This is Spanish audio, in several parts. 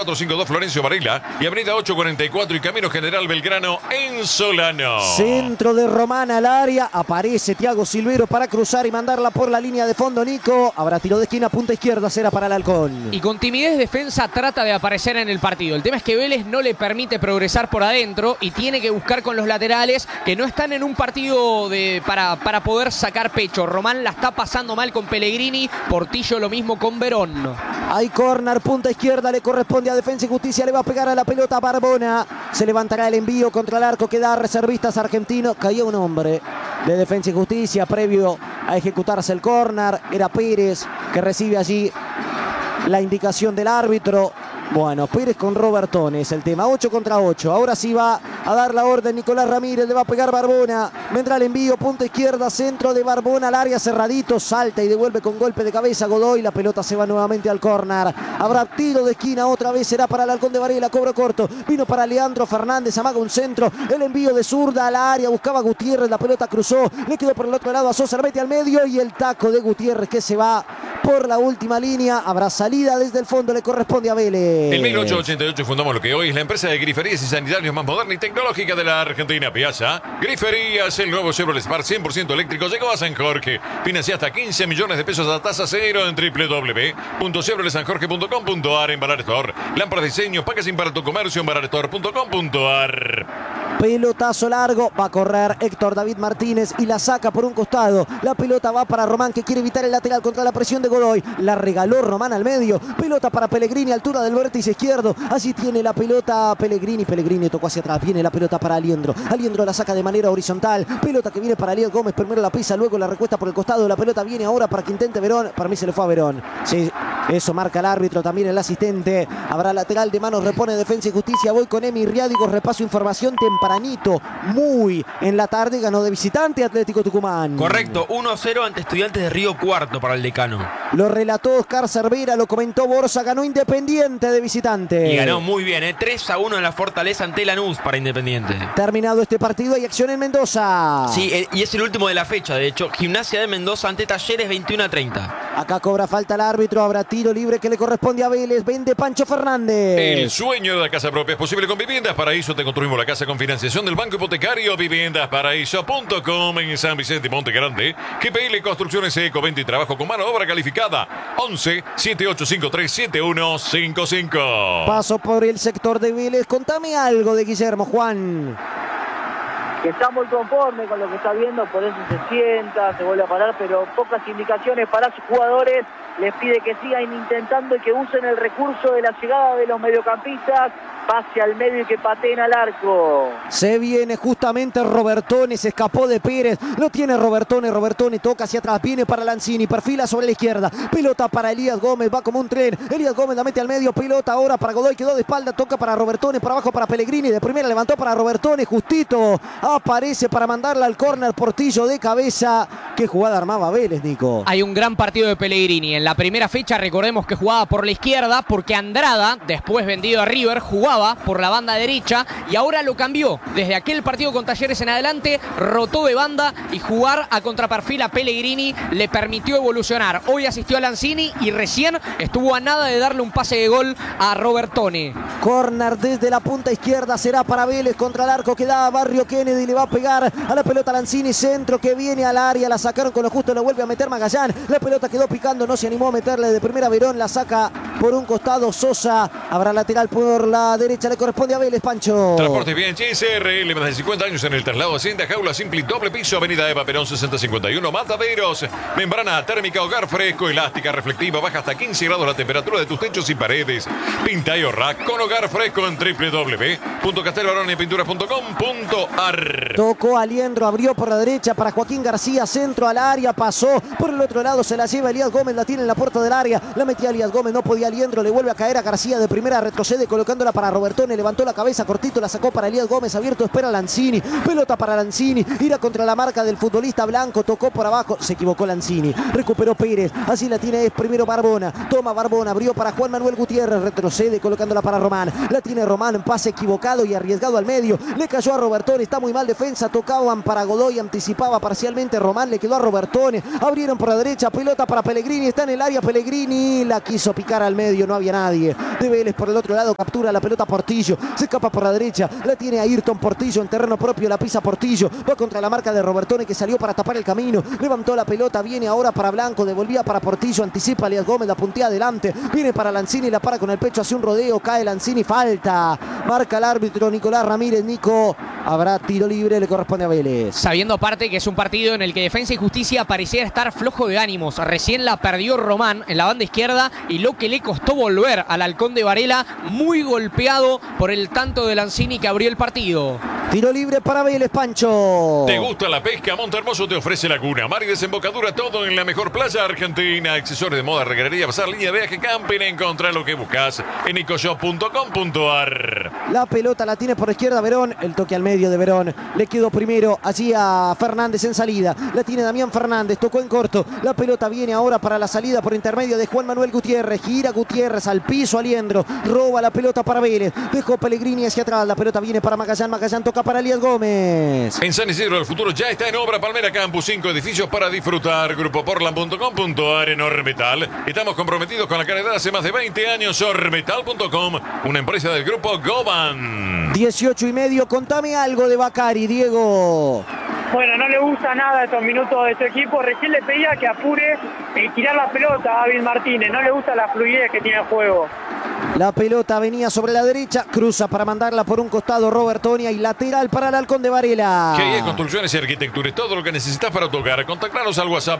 452 Florencio Varela y avenida 844 y Camino General Belgrano en Solano. Centro de Román al área. Aparece Thiago Silvero para cruzar y mandarla por la línea de fondo, Nico. Habrá tiro de esquina, punta izquierda, será para el Halcón. Y con timidez defensa trata de aparecer en el partido. El tema es que Vélez no le permite progresar por adentro y tiene que buscar con los laterales que no están en un partido para poder sacar pecho. Román la está pasando mal con Pellegrini, Portillo lo mismo con Verón. Hay córner, punta izquierda, le corresponde a Defensa y Justicia, le va a pegar a la pelota Barbona. Se levantará el envío contra el arco que da a reservistas argentinos. Caía un hombre de Defensa y Justicia previo a ejecutarse el córner. Era Pérez que recibe allí la indicación del árbitro. Bueno, Pérez con Robertone es el tema, 8 contra 8. Ahora sí va a dar la orden Nicolás Ramírez, le va a pegar Barbona. Vendrá el envío, punta izquierda, centro de Barbona al área, cerradito, salta y devuelve con golpe de cabeza Godoy. La pelota se va nuevamente al córner. Habrá tiro de esquina, otra vez será para el Halcón de Varela, cobro corto. Vino para Leandro Fernández, amaga un centro. El envío de zurda al área, buscaba Gutiérrez, la pelota cruzó. Le quedó por el otro lado a Sosa, mete al medio y el taco de Gutiérrez que se va por la última línea. Habrá salida desde el fondo, le corresponde a Vélez. En 1888 fundamos lo que hoy es la empresa de griferías y sanitarios más moderna y tecnológica de la Argentina. Piazza Griferías, el nuevo Chevrolet Spark 100% eléctrico llegó a San Jorge. Financia hasta 15 millones de pesos a tasa cero en www.chevroletsanjorge.com.ar. En Barar Store, lámparas de diseño, packaging para tu comercio en bararstore.com.ar. Pelotazo largo, va a correr Héctor David Martínez y la saca por un costado. La pelota va para Román que quiere evitar el lateral contra la presión de Godoy. La regaló Román al medio. Pelota para Pellegrini, altura del vértice izquierdo. Así tiene la pelota Pellegrini. Pellegrini tocó hacia atrás. Viene la pelota para Aliendro. Aliendro la saca de manera horizontal. Pelota que viene para Elías Gómez. Primero la pisa, luego la recuesta por el costado. La pelota viene ahora para que intente Verón. Para mí se le fue a Verón. Sí, eso marca el árbitro, también el asistente. Habrá lateral de manos, repone Defensa y Justicia. Voy con Emi Riádigo, repaso información tempranito. Muy en la tarde ganó de visitante Atlético Tucumán. Correcto, 1-0 ante Estudiantes de Río Cuarto para el decano. Lo relató Oscar Cervera, lo comentó Borsa, ganó Independiente de visitante. Y ganó muy bien, 3-1 en la Fortaleza ante Lanús para Independiente. Terminado este partido, hay acción en Mendoza. Sí, y es el último de la fecha, de hecho. Gimnasia de Mendoza ante Talleres, 21-30. Acá cobra falta el árbitro, habrá tiro libre que le corresponde a Vélez. Vende Pancho Fernández. El sueño de la casa propia es posible con Viviendas Paraíso. Te construimos la casa con financiación del Banco Hipotecario. Viviendasparaíso.com en San Vicente y Monte Grande. GPL Construcciones Eco, venta y trabajo con mano de obra calificada. 11-7853-7155. Paso por el sector de Vélez. Contame algo de Guillermo, Juan. Que está muy conforme con lo que está viendo, por eso se sienta, se vuelve a parar, pero pocas indicaciones para sus jugadores. Les pide que sigan intentando y que usen el recurso de la llegada de los mediocampistas, pase al medio y que pateen al arco. Se viene justamente Robertone, se escapó de Pérez, lo tiene Robertone, Robertone toca hacia atrás, viene para Lanzini, perfila sobre la izquierda, pelota para Elías Gómez, va como un tren, Elías Gómez la mete al medio, pelota ahora para Godoy, quedó de espalda, toca para Robertone, para abajo para Pellegrini, de primera levantó para Robertone, justito, aparece para mandarla al córner, Portillo de cabeza. Qué jugada armaba Vélez, Nico. Hay un gran partido de Pellegrini. En la primera fecha recordemos que jugaba por la izquierda porque Andrada, después vendido a River, jugaba por la banda derecha y ahora lo cambió. Desde aquel partido con Talleres en adelante, rotó de banda y jugar a contraperfil a Pellegrini le permitió evolucionar. Hoy asistió a Lanzini y recién estuvo a nada de darle un pase de gol a Robertone. Corner desde la punta izquierda será para Vélez contra el arco que da Barrio Kennedy, le va a pegar a la pelota Lanzini, centro que viene al área, la sacaron con lo justo, lo vuelve a meter Magallán, la pelota quedó picando, no se animó a meterle de primera Verón, la saca por un costado Sosa, habrá lateral por la derecha, le corresponde a Vélez, Pancho. Transportes bien, SRL, más de 50 años en el traslado de Hacienda, jaula simple, doble piso, avenida Eva Perón 6051, Mataderos, membrana térmica, hogar fresco, elástica, reflectiva, baja hasta 15 grados la temperatura de tus techos y paredes, pinta y ahorra con hogar fresco en www.castelbaronepinturas.com.ar. Tocó Aliendro, abrió por la derecha para Joaquín García, centro al área, pasó por el otro lado, se la lleva Elías Gómez, la tiene en la puerta del área, la metía Elías Gómez, no podía Aliendro, le vuelve a caer a García de primera, retrocede colocándola para Robertone, levantó la cabeza, cortito, la sacó para Elías Gómez, abierto, espera Lanzini, pelota para Lanzini, irá contra la marca del futbolista blanco, tocó por abajo, se equivocó Lanzini, recuperó Pérez, así la tiene primero Barbona, toma Barbona, abrió para Juan Manuel Gutiérrez, retrocede colocándola para Román, la tiene Román, pase equivocado y arriesgado al medio, le cayó a Robertone, está muy mal defensa, tocaban para Godoy, anticipaba parcialmente Román, le quedó a Robertone, abrieron por la derecha, pelota para Pellegrini, está en el área Pellegrini, la quiso picar al medio, no había nadie, de Vélez por el otro lado, captura la pelota Portillo, se escapa por la derecha, la tiene Ayrton Portillo en terreno propio, la pisa Portillo, va contra la marca de Robertone que salió para tapar el camino, levantó la pelota, viene ahora para Blanco, devolvía para Portillo, anticipa Elías Gómez, la puntea adelante, viene para Lanzini, la para con el pecho, hace un rodeo, cae Lanzini, falta, marca el árbitro Nicolás Ramírez. Nico, habrá tiro libre, le corresponde a Vélez. Sabiendo aparte que es un partido en el que Defensa y Justicia pareciera estar flojo de ánimos. Recién la perdió Román en la banda izquierda y lo que le costó volver al Halcón de Varela, muy golpeado por el tanto de Lanzini que abrió el partido. Tiro libre para Vélez, Pancho. ¿Te gusta la pesca? Montehermoso te ofrece Laguna, mar y desembocadura, todo en la mejor playa argentina. Accesorios de moda, reguerería, pasar, línea de viaje, camping. Encontrá lo que buscas en ecoshop.com.ar. La pelota la tiene por izquierda Verón, el toque al medio de Verón, le quedó primero allí a Fernández en salida, la tiene Damián Fernández, tocó en corto, la pelota viene ahora para la salida por intermedio de Juan Manuel Gutiérrez, gira Gutiérrez al piso, Aliendro, roba la pelota para Vélez, dejó Pellegrini hacia atrás, la pelota viene para Magallán, Magallán toca para Elías Gómez. En San Isidro del Futuro ya está en obra Palmera Campus, 5 edificios para disfrutar. Grupoportland.com.ar en Ormetal. Estamos comprometidos con la calidad hace más de 20 años. Ormetal.com, una empresa del grupo Goban. 18:30, contame algo de Bacari, Diego. Bueno, no le gusta nada estos minutos de su equipo. Recién le pedía que apure y tirar la pelota a David Martínez. No le gusta la fluidez que tiene el juego. La pelota venía sobre la derecha, cruza para mandarla por un costado Robertonia y lateral para el Halcón de Varela. GIE Construcciones y Arquitectura, todo lo que necesitas para tu hogar. Contactanos al WhatsApp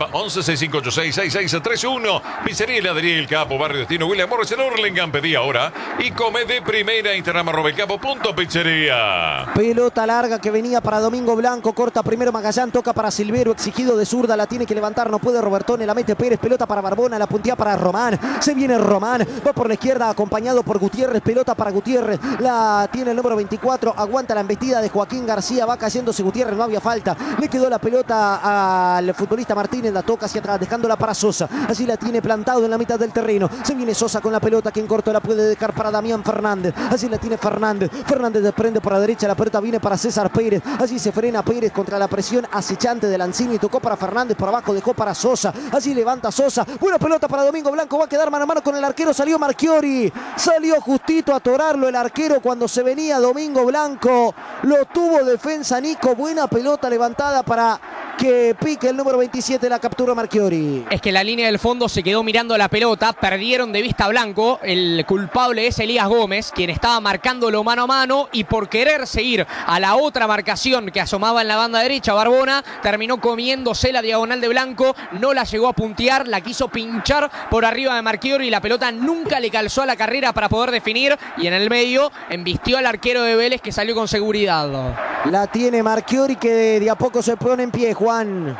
1165866631. Pizzería y Heladería El Capo, Barrio Destino, William Morris en Hurlingham. Pedí ahora y come de primera. Instagram @elcapo.pizzería. Pelota larga que venía para Domingo Blanco, corta primero Magallán, toca para Silvero, exigido de zurda, la tiene que levantar, no puede Robertone, la mete Pérez, pelota para Barbona, la puntía para Román, se viene Román, va por la izquierda acompañado por Gutiérrez, pelota para Gutiérrez, la tiene el número 24, aguanta la embestida de Joaquín García, va cayéndose Gutiérrez, no había falta, le quedó la pelota al futbolista Martínez, la toca hacia atrás, dejándola para Sosa, así la tiene plantado en la mitad del terreno, se viene Sosa con la pelota que en corto la puede dejar para Damián Fernández, así la tiene Fernández, Fernández desprende por la derecha, la pelota viene para César Pérez, así se frena Pérez contra la presión acechante de Lanzini, tocó para Fernández, por abajo dejó para Sosa, así levanta Sosa, buena pelota para Domingo Blanco, va a quedar mano a mano con el arquero, salió Marchiori, salió justito a atorarlo el arquero cuando se venía Domingo Blanco, lo tuvo defensa Nico, buena pelota levantada para que pique el número 27, la captura Marchiori. Es que la línea del fondo se quedó mirando la pelota, perdieron de vista a Blanco, el culpable es Elías Gómez, quien estaba marcándolo mano a mano y por querer seguir a la otra marcación que asomaba en la banda derecha, Barbona, terminó comiéndose la diagonal de Blanco, no la llegó a puntear, la quiso pinchar por arriba de Marchiori y la pelota nunca le calzó a la carrera para poder definir y en el medio embistió al arquero de Vélez que salió con seguridad. La tiene Marchiori que de a poco se pone en pie, Juan.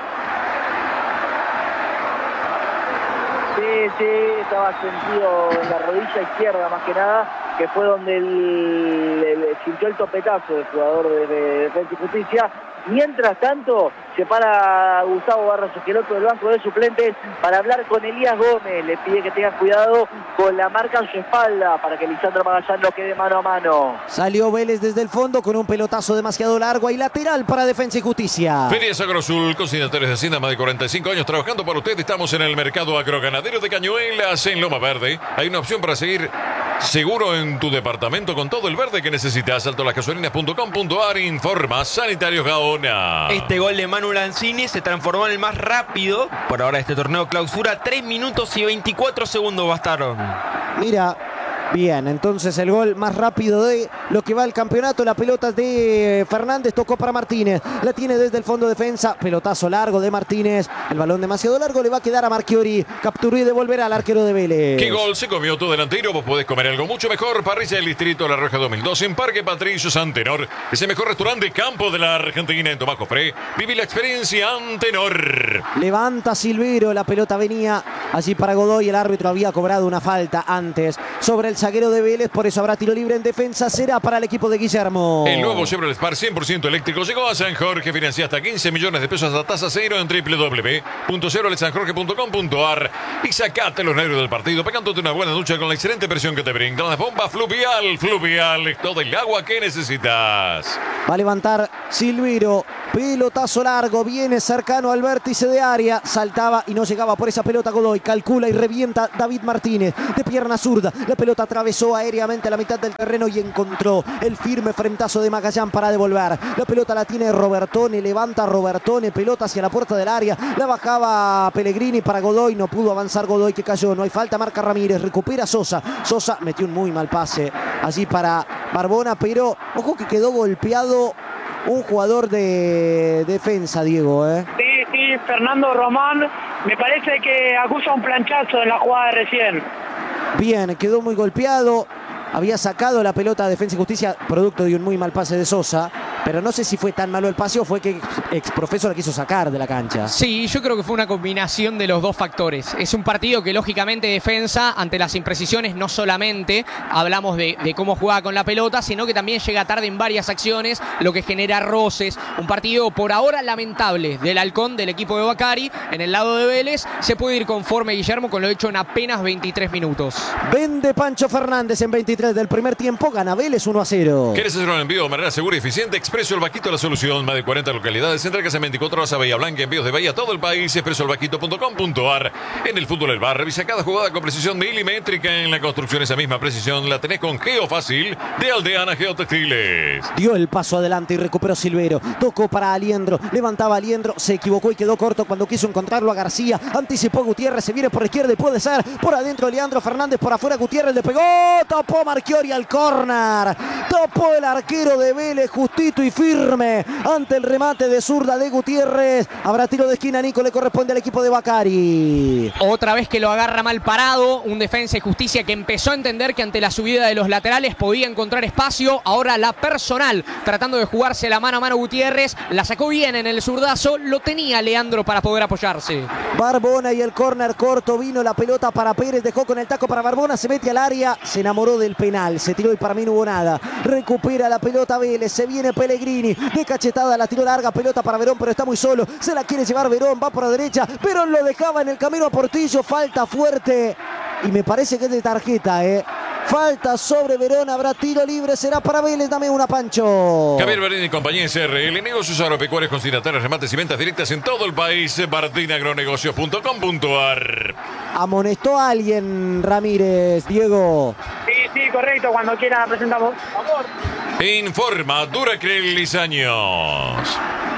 Sí, estaba sentido en la rodilla izquierda más que nada, que fue donde sintió el topetazo del jugador de Defensa y Justicia. Mientras tanto, se para Gustavo Barros Esqueloto del banco de suplentes para hablar con Elías Gómez. Le pide que tenga cuidado con la marca en su espalda para que Lisandro Magallán no quede mano a mano. Salió Vélez desde el fondo con un pelotazo demasiado largo y lateral para Defensa y Justicia. Ferias Agrosul, consignatarios de Hacienda, más de 45 años trabajando para usted. Estamos en el mercado agroganadero de Cañuelas, en Loma Verde. Hay una opción para seguir seguro en tu departamento con todo el verde que necesitas. Altolasgasolinas.com.ar informa Sanitarios Gaona. Este gol de Manu Lanzini se transformó en el más rápido por ahora este torneo clausura. 3 minutos y 24 segundos bastaron. Mira, bien, entonces el gol más rápido de lo que va el campeonato. La pelota de Fernández, tocó para Martínez, la tiene desde el fondo defensa, pelotazo largo de Martínez, el balón demasiado largo, le va a quedar a Marchiori, capturó y devolverá al arquero de Vélez. ¿Qué gol se comió tu delantero? Vos podés comer algo mucho mejor. Parrilla del Distrito La Roja 2002 en Parque Patricio Antenor. Es el mejor restaurante de campo de la Argentina en Tomás Jofré. Viví la experiencia Antenor. Levanta Silvero, la pelota venía allí para Godoy, el árbitro había cobrado una falta antes sobre el el zaguero de Vélez, por eso habrá tiro libre en defensa, será para el equipo de Guillermo. El nuevo Chevrolet Spark 100% eléctrico llegó a San Jorge, financia hasta 15 millones de pesos a tasa cero en www.chevroletsanjorge.com.ar y sacate los nervios del partido pegándote una buena ducha con la excelente presión que te brinda la bomba Fluvial. Fluvial es todo el agua que necesitas. Va a levantar Silvero, pelotazo largo, viene cercano al vértice de área, saltaba y no llegaba por esa pelota Godoy, calcula y revienta David Martínez, de pierna zurda, la pelota atravesó aéreamente la mitad del terreno y encontró el firme frentazo de Magallán para devolver, la pelota la tiene Robertone, levanta Robertone, pelota hacia la puerta del área, la bajaba Pellegrini para Godoy, no pudo avanzar Godoy que cayó, no hay falta, marca Ramírez, recupera Sosa, Sosa metió un muy mal pase allí para Barbona, pero ojo que quedó golpeado un jugador de defensa, Diego, Sí, Fernando Román, me parece que acusa un planchazo en la jugada de recién. Bien, quedó muy golpeado, había sacado la pelota a Defensa y Justicia, producto de un muy mal pase de Sosa, pero no sé si fue tan malo el pase o fue que Exprofeso la quiso sacar de la cancha. Sí, yo creo que fue una combinación de los dos factores. Es un partido que lógicamente Defensa, ante las imprecisiones, no solamente hablamos de cómo juega con la pelota, sino que también llega tarde en varias acciones, lo que genera roces. Un partido por ahora lamentable del Halcón, del equipo de Bacari. En el lado de Vélez se puede ir conforme Guillermo con lo hecho en apenas 23 minutos. Vende Pancho Fernández en 23 del primer tiempo, gana Vélez 1-0. ¿Quieres hacer un envío de manera segura y eficiente? Expreso El Vaquito, la solución. Más de 40 localidades. Entregas en 24 horas a Bahía Blanca. Envíos de Bahía a todo el país. expresoelvaquito.com.ar. En el fútbol del bar. Revisa cada jugada con precisión milimétrica. En la construcción esa misma precisión la tenés con Geofácil de Aldeana Geotextiles. Dio el paso adelante y recuperó Silvero. Tocó para Aliendro. Levantaba Aliendro. Se equivocó y quedó corto cuando quiso encontrarlo a García. Anticipó Gutiérrez. Se viene por la izquierda y puede ser. Por adentro Leandro Fernández. Por afuera Gutiérrez le pegó. Tapó Marchiori al córner. Tapó el arquero de Vélez. Justito y firme ante el remate de zurda de Gutiérrez. Habrá tiro de esquina, Nico, le corresponde al equipo de Bacari. Otra vez que lo agarra mal parado, un Defensa y Justicia que empezó a entender que ante la subida de los laterales podía encontrar espacio. Ahora la personal, tratando de jugarse la mano a mano Gutiérrez, la sacó bien en el zurdazo, lo tenía Leandro para poder apoyarse. Barbona y el córner corto, vino la pelota para Pérez, dejó con el taco para Barbona, se mete al área, se enamoró del penal, se tiró y para mí no hubo nada. Recupera la pelota Vélez, se viene Pellegrini, de cachetada la tiró larga, pelota para Verón, pero está muy solo, se la quiere llevar Verón, va por la derecha, Verón lo dejaba en el camino a Portillo, falta fuerte y me parece que es de tarjeta, falta sobre Verón, habrá tiro libre, será para Vélez, dame una, Pancho. Javier Berini y compañía SRL, negocios agropecuarios consignatarios, remates y ventas directas en todo el país. martinagronegocios.com.ar. Amonestó a alguien Ramírez, Diego. Sí, correcto, cuando quieran presentamos. Informa Duracrel Lizaños.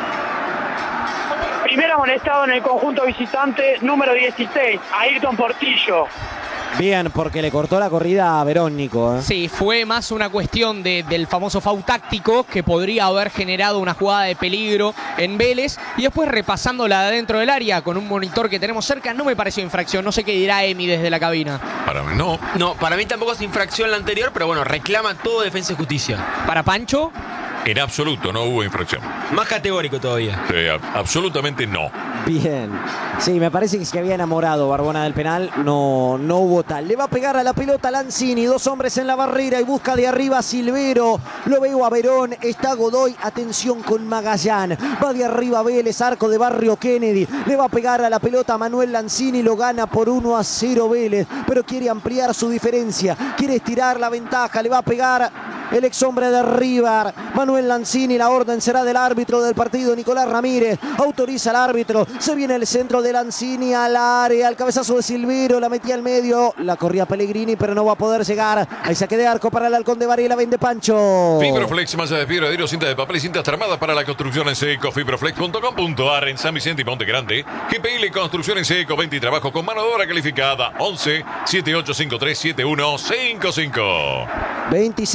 Primer amonestado en el conjunto visitante, número 16, Ayrton Portillo. Bien, porque le cortó la corrida a Verón, Nico. Sí, fue más una cuestión del famoso foul táctico que podría haber generado una jugada de peligro en Vélez. Y después repasándola de adentro del área con un monitor que tenemos cerca, no me pareció infracción. No sé qué dirá Emi desde la cabina. Para mí no. No, para mí tampoco es infracción la anterior, pero bueno, reclama todo Defensa y Justicia. Para Pancho, En absoluto no hubo infracción. Más categórico todavía. Absolutamente no. Bien. Sí, me parece que se había enamorado Barbona del penal. No hubo tal. Le va a pegar a la pelota Lanzini. Dos hombres en la barrera y busca de arriba a Silvero. Lo veo a Verón. Está Godoy. Atención con Magallán. Va de arriba Vélez. Arco de Barrio Kennedy. Le va a pegar a la pelota a Manuel Lanzini. Lo gana por 1-0 Vélez. Pero quiere ampliar su diferencia. Quiere estirar la ventaja. Le va a pegar el ex hombre de River, Manuel Lanzini. La orden será del árbitro del partido, Nicolás Ramírez. Autoriza al árbitro. Se viene el centro de Lanzini al área. Al cabezazo de Silvero. La metía al medio. La corría Pellegrini, pero no va a poder llegar. Hay saque de arco para el Halcón de Bari. La vende Pancho. Fibroflex, malla de fibra, vidrio, cinta de papel y cintas tramadas para la construcción en seco. Fibroflex.com.ar en San Vicente y Monte Grande. GPL Construcción en seco. 20 y trabajo con mano de obra calificada. 11 7853 7155. 26 minutos.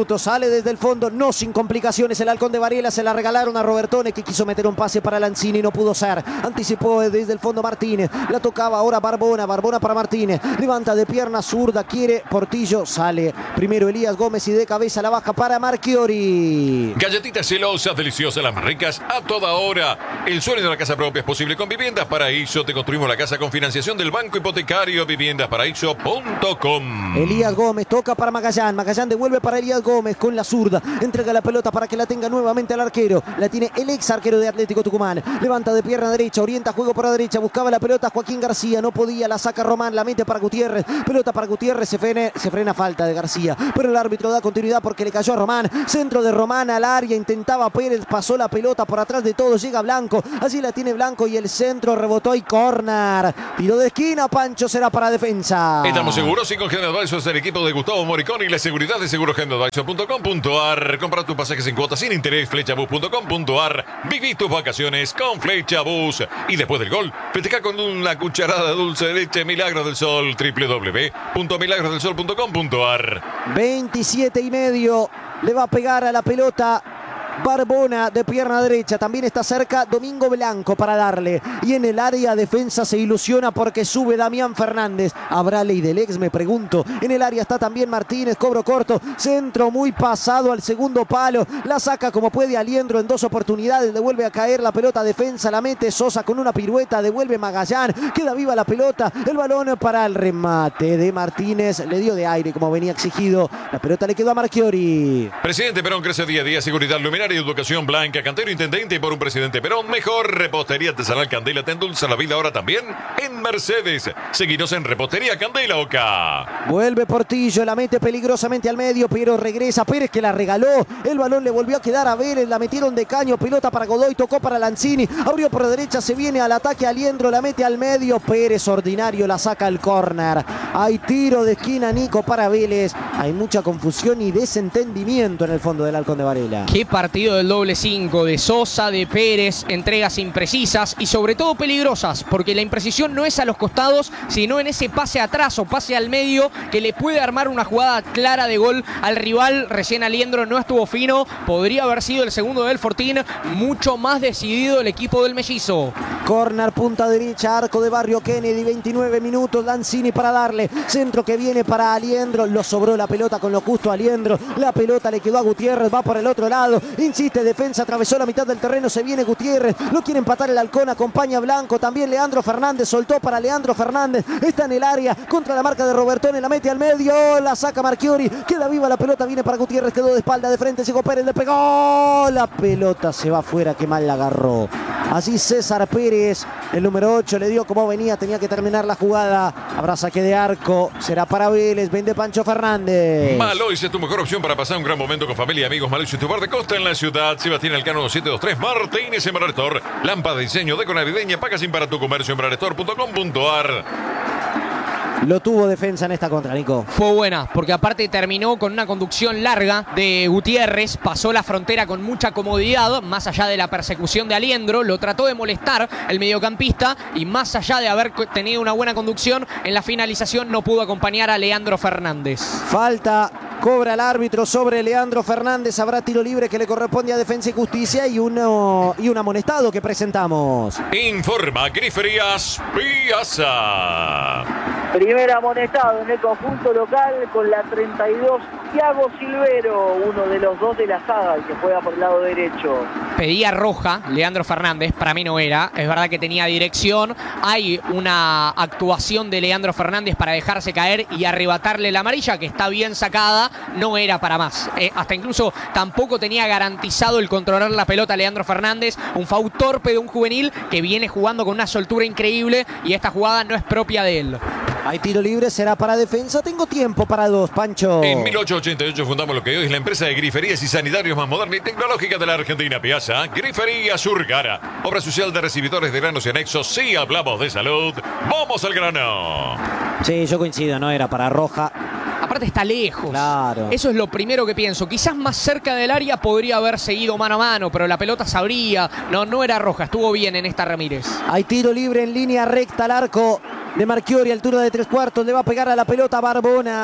minutos. Sale desde el fondo, no sin complicaciones. El Halcón de Varela, se la regalaron a Robertone, que quiso meter un pase para Lanzini, no pudo ser. Anticipó desde el fondo Martínez. La tocaba ahora Barbona. Barbona para Martínez. Levanta de pierna zurda, quiere Portillo. Sale primero Elías Gómez y de cabeza la baja para Marchiori. Galletitas celosas, deliciosas, las más ricas a toda hora. El sueño de la casa propia es posible con Viviendas Paraíso. Te construimos la casa con financiación del Banco Hipotecario. Viviendasparaíso.com. Elías Gómez toca para Magallán. Magallán devuelve para Elías Gómez con la zurda. Entrega la pelota para que la tenga nuevamente al arquero. La tiene el ex arquero de Atlético Tucumán. Levanta de pierna derecha, orienta juego por la derecha. Buscaba la pelota Joaquín García. No podía, la saca Román, la mete para Gutiérrez. Pelota para Gutiérrez, se frena falta de García. Pero el árbitro da continuidad porque le cayó a Román. Centro de Román al área. Intentaba Pérez, pasó la pelota por atrás de todos. Llega Blanco. Allí la tiene Blanco y el centro rebotó y córner. Tiro de esquina, Pancho, será para defensa. Estamos seguros y con General Advisors, el equipo de Gustavo Moricón y la seguridad de segurogeneradvisor.com.ar. Compra tus pasajes en cuotas sin interés, flechabus.com.ar. Viví tus vacaciones con Flechabus. Y después del gol, festeja con una cucharada de dulce de leche Milagros del Sol, www.milagrosdelsol.com.ar. 27,5. Le va a pegar a la pelota Barbona de pierna derecha. También está cerca Domingo Blanco para darle. Y en el área defensa se ilusiona porque sube Damián Fernández. ¿Habrá ley del ex? Me pregunto. En el área está también Martínez. Cobro corto. Centro muy pasado al segundo palo. La saca como puede Aliendro en dos oportunidades. Devuelve a caer la pelota defensa. La mete Sosa con una pirueta. Devuelve Magallán. Queda viva la pelota. El balón para el remate de Martínez. Le dio de aire como venía exigido. La pelota le quedó a Marchiori. Presidente Perón crece día a día. Seguridad luminaria y educación blanca. Cantero intendente y por un presidente Perón. Mejor repostería artesanal Candela. Te endulza la vida ahora también en Mercedes. Seguinos en Repostería Candela Oca. Vuelve Portillo. La mete peligrosamente al medio, pero regresa Pérez, que la regaló. El balón le volvió a quedar a Vélez. La metieron de caño. Pelota para Godoy. Tocó para Lanzini. Abrió por la derecha. Se viene al ataque Aliendro. La mete al medio. Pérez ordinario la saca al córner. Hay tiro de esquina, Nico, para Vélez. Hay mucha confusión y desentendimiento en el fondo del Halcón de Varela. Qué partido del doble 5 de Sosa, de Pérez, entregas imprecisas y sobre todo peligrosas, porque la imprecisión no es a los costados, sino en ese pase atrás o pase al medio que le puede armar una jugada clara de gol al rival. Recién Aliendro no estuvo fino, podría haber sido el segundo del Fortín. Mucho más decidido el equipo del mellizo. Corner, punta derecha, arco de Barrio Kennedy, 29 minutos, Lanzini para darle, centro que viene para Aliendro, lo sobró la pelota con lo justo a Aliendro, la pelota le quedó a Gutiérrez, va por el otro lado, insiste, defensa, atravesó la mitad del terreno, se viene Gutiérrez, lo quiere empatar el Halcón, acompaña a Blanco, también Leandro Fernández, soltó para Leandro Fernández, está en el área, contra la marca de Robertone, la mete al medio, la saca Marchiori, queda viva la pelota, viene para Gutiérrez, quedó de espalda, de frente, llegó Pérez, le pegó, la pelota se va afuera, que mal la agarró. Así César Pérez, el número 8, le dio como venía, tenía que terminar la jugada. Habrá saque de arco, será para Vélez, vende Pancho Fernández. Malois es tu mejor opción para pasar un gran momento con familia y amigos. Malois es tu bar de costa en la ciudad. Sebastián Elcano 2723 Martínez en Brarestor. Lámpara de diseño deco navideña, packaging para tu comercio en brarestor.com.ar. Lo tuvo defensa en esta contra, Nico. Fue buena, porque aparte terminó con una conducción larga de Gutiérrez, pasó la frontera con mucha comodidad, más allá de la persecución de Aliendro, lo trató de molestar el mediocampista y más allá de haber tenido una buena conducción, en la finalización no pudo acompañar a Leandro Fernández. Falta, cobra el árbitro sobre Leandro Fernández, habrá tiro libre que le corresponde a Defensa y Justicia y un amonestado que presentamos. Informa Griferías Piazza. Primer amonestado en el conjunto local con la 32, Thiago Silvero, uno de los dos de la saga, el que juega por el lado derecho. Pedía roja Leandro Fernández, para mí no era, es verdad que tenía dirección, hay una actuación de Leandro Fernández para dejarse caer y arrebatarle la amarilla, que está bien sacada, no era para más, hasta incluso tampoco tenía garantizado el controlar la pelota Leandro Fernández, un foul torpe de un juvenil que viene jugando con una soltura increíble y esta jugada no es propia de él. Hay tiro libre, será para Defensa. Tengo tiempo para dos, Pancho. En 1888 fundamos lo que hoy es la empresa de griferías y sanitarios más moderna y tecnológica de la Argentina, Piazza. Grifería Surgara. Obra social de recibidores de granos y anexos. Sí, hablamos de salud. ¡Vamos al grano! Sí, yo coincido, no era para roja. Aparte está lejos. Claro. Eso es lo primero que pienso. Quizás más cerca del área podría haber seguido mano a mano, pero la pelota se abría. No era roja. Estuvo bien en esta Ramírez. Hay tiro libre en línea recta al arco de Marchiori, altura de 3/4. Le va a pegar a la pelota Barbona.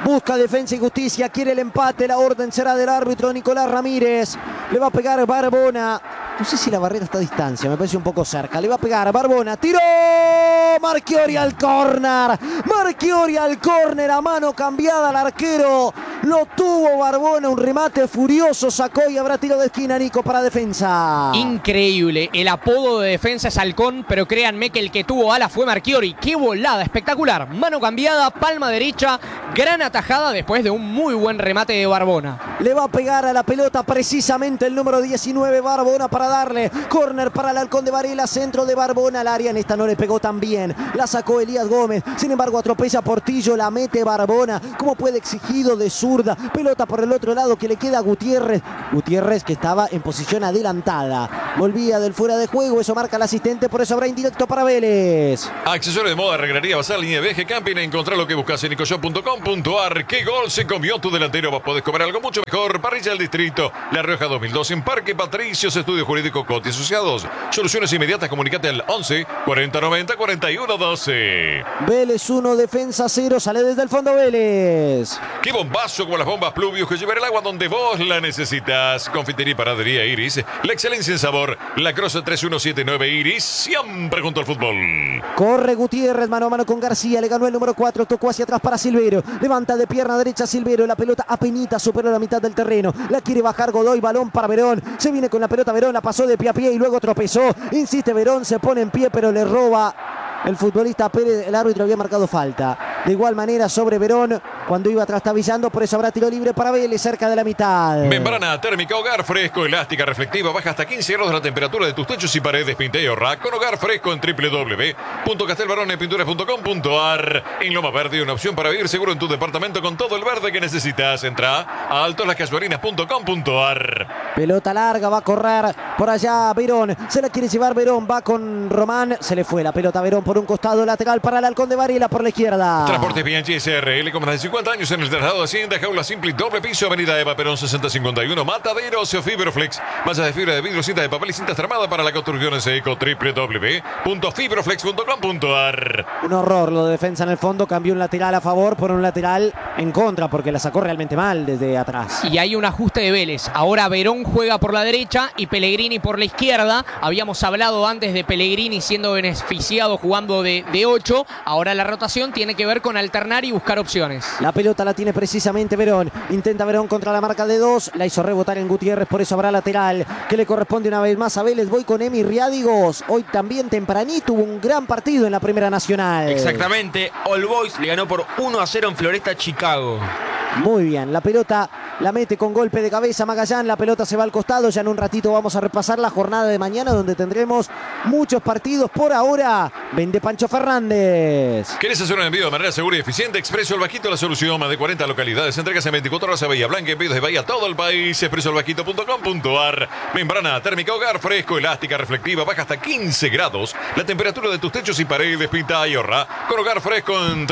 Busca Defensa y Justicia, quiere el empate, la orden será del árbitro Nicolás Ramírez. Le va a pegar Barbona. No sé si la barrera está a distancia, me parece un poco cerca. Le va a pegar Barbona, tiró. Marchiori al córner. Marchiori al córner, a mano cambiada al arquero. Lo tuvo Barbona, un remate furioso, sacó y habrá tiro de esquina, Nico, para Defensa. Increíble, el apodo de Defensa es Halcón, pero créanme que el que tuvo ala fue Marchiori. ¡Qué volada! Espectacular. Mano cambiada, palma derecha, gran atajada después de un muy buen remate de Barbona. Le va a pegar a la pelota precisamente el número 19, Barbona, para darle. Córner para el Halcón de Varela, centro de Barbona al área. En esta no le pegó tan bien. La sacó Elías Gómez. Sin embargo, atropella a Portillo, la mete Barbona. ¿Cómo puede exigido de zurda? Pelota por el otro lado que le queda a Gutiérrez. Gutiérrez que estaba en posición adelantada. Volvía del fuera de juego. Eso marca el asistente. Por eso habrá indirecto para Vélez. Accesorios de moda, arreglaría basal, línea de VG Camping. Encontrar lo que buscas en nicoshop.com.ar. ¿Qué gol se comió tu delantero? Vos podés comer algo mucho mejor. Parrilla del Distrito, La Rioja 2002 en Parque Patricios, Estudio Jurídico Coti Asociados. Soluciones inmediatas, comunicate al 11 40 90 41 12. Vélez 1, Defensa 0. Sale desde el fondo Vélez. ¡Qué bombazo como las bombas Pluvius que llevará el agua donde vos la necesitas! Confitería y Panadería Iris, la excelencia en sabor. La Cross 3179 Iris, siempre junto al fútbol. Corre Gutiérrez, mano a mano con García. Le ganó el número 4, tocó hacia atrás para Silvero. Levanta de pierna derecha Silvero. La pelota apenita superó la mitad del terreno. La quiere bajar Godoy, balón para Verón. Se viene con la pelota Verón, la pasó de pie a pie y luego tropezó. Insiste Verón, se pone en pie pero le roba el futbolista Pérez. El árbitro había marcado falta. De igual manera sobre Verón cuando iba trastabillando, por eso habrá tiro libre para Vélez cerca de la mitad. Membrana térmica Hogar Fresco, elástica, reflectiva, baja hasta 15 grados la temperatura de tus techos y paredes. Pinta y ahorra con Hogar Fresco en www.castelbaronepinturas.com.ar. En Loma Verde, una opción para vivir seguro en tu departamento con todo el verde que necesitas. Entra a altoslascasuarinas.com.ar. Pelota larga, va a correr por allá Verón. Se la quiere llevar Verón, va con Román. Se le fue la pelota a Verón por un costado, lateral para el Halcón de Varela por la izquierda. Transportes Bianchi SRL con más de 50 años en el traslado de Hacienda, jaula simple, doble piso, avenida Eva Perón 6051, Mataderos, Fibroflex, mallas de fibra de vidrio, cinta de papel y cintas tramadas para la construcción en seco, www.fibroflex.com.ar. Un horror lo de Defensa en el fondo, cambió un lateral a favor por un lateral en contra porque la sacó realmente mal desde atrás. Y hay un ajuste de Vélez. Ahora Verón juega por la derecha y Pellegrini por la izquierda. Habíamos hablado antes de Pellegrini siendo beneficiado jugando de 8. Ahora la rotación tiene que ver con alternar y buscar opciones. La pelota la tiene precisamente Verón. Intenta Verón contra la marca de 2. La hizo rebotar en Gutiérrez, por eso habrá lateral que le corresponde una vez más a Vélez. Voy con Emi Riádigos. Hoy también tempranito hubo un gran partido en la Primera Nacional. Exactamente. All Boys le ganó por 1-0 en Floresta, Chicago. Muy bien, la pelota la mete con golpe de cabeza Magallán, la pelota se va al costado. Ya en un ratito vamos a repasar la jornada de mañana donde tendremos muchos partidos. Por ahora, vende Pancho Fernández. ¿Querés hacer un envío de manera segura y eficiente? Expreso El Bajito, la solución. Más de 40 localidades. Entregas en 24 horas a Bahía Blanca, envíos de Bahía a todo el país. expresoelbajito.com.ar. Membrana térmica Hogar Fresco, elástica, reflectiva, baja hasta 15 grados la temperatura de tus techos y paredes. Pinta y ahorra con Hogar Fresco en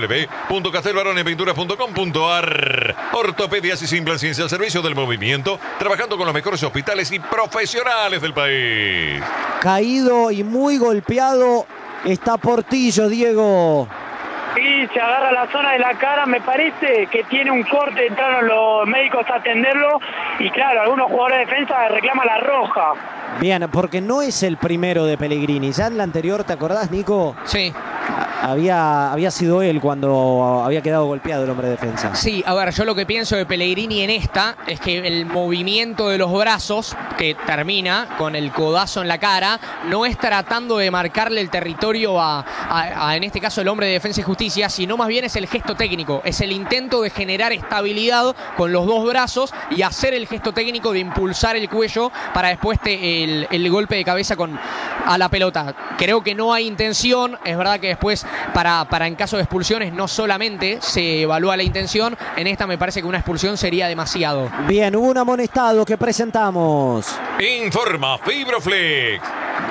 www.castelbaronepinturas.com.ar. Ortopedias y Simplan Ciencia al servicio del movimiento, trabajando con los mejores hospitales y profesionales del país. Caído y muy golpeado está Portillo, Diego. Sí, se agarra la zona de la cara, me parece que tiene un corte, entraron los médicos a atenderlo y claro, algunos jugadores de defensa reclaman la roja. Bien, porque no es el primero de Pellegrini. Ya en la anterior, ¿te acordás, Nico? Sí. Había sido él cuando había quedado golpeado el hombre de defensa. Sí, a ver, yo lo que pienso de Pellegrini en esta es que el movimiento de los brazos, que termina con el codazo en la cara, no es tratando de marcarle el territorio en este caso, el hombre de Defensa y Justicia, sino más bien es el gesto técnico, es el intento de generar estabilidad con los dos brazos y hacer el gesto técnico de impulsar el cuello para después el golpe de cabeza a la pelota. Creo que no hay intención, es verdad que después para en caso de expulsiones no solamente se evalúa la intención, en esta me parece que una expulsión sería demasiado. Bien, hubo un amonestado que presentamos. Informa Fibroflex.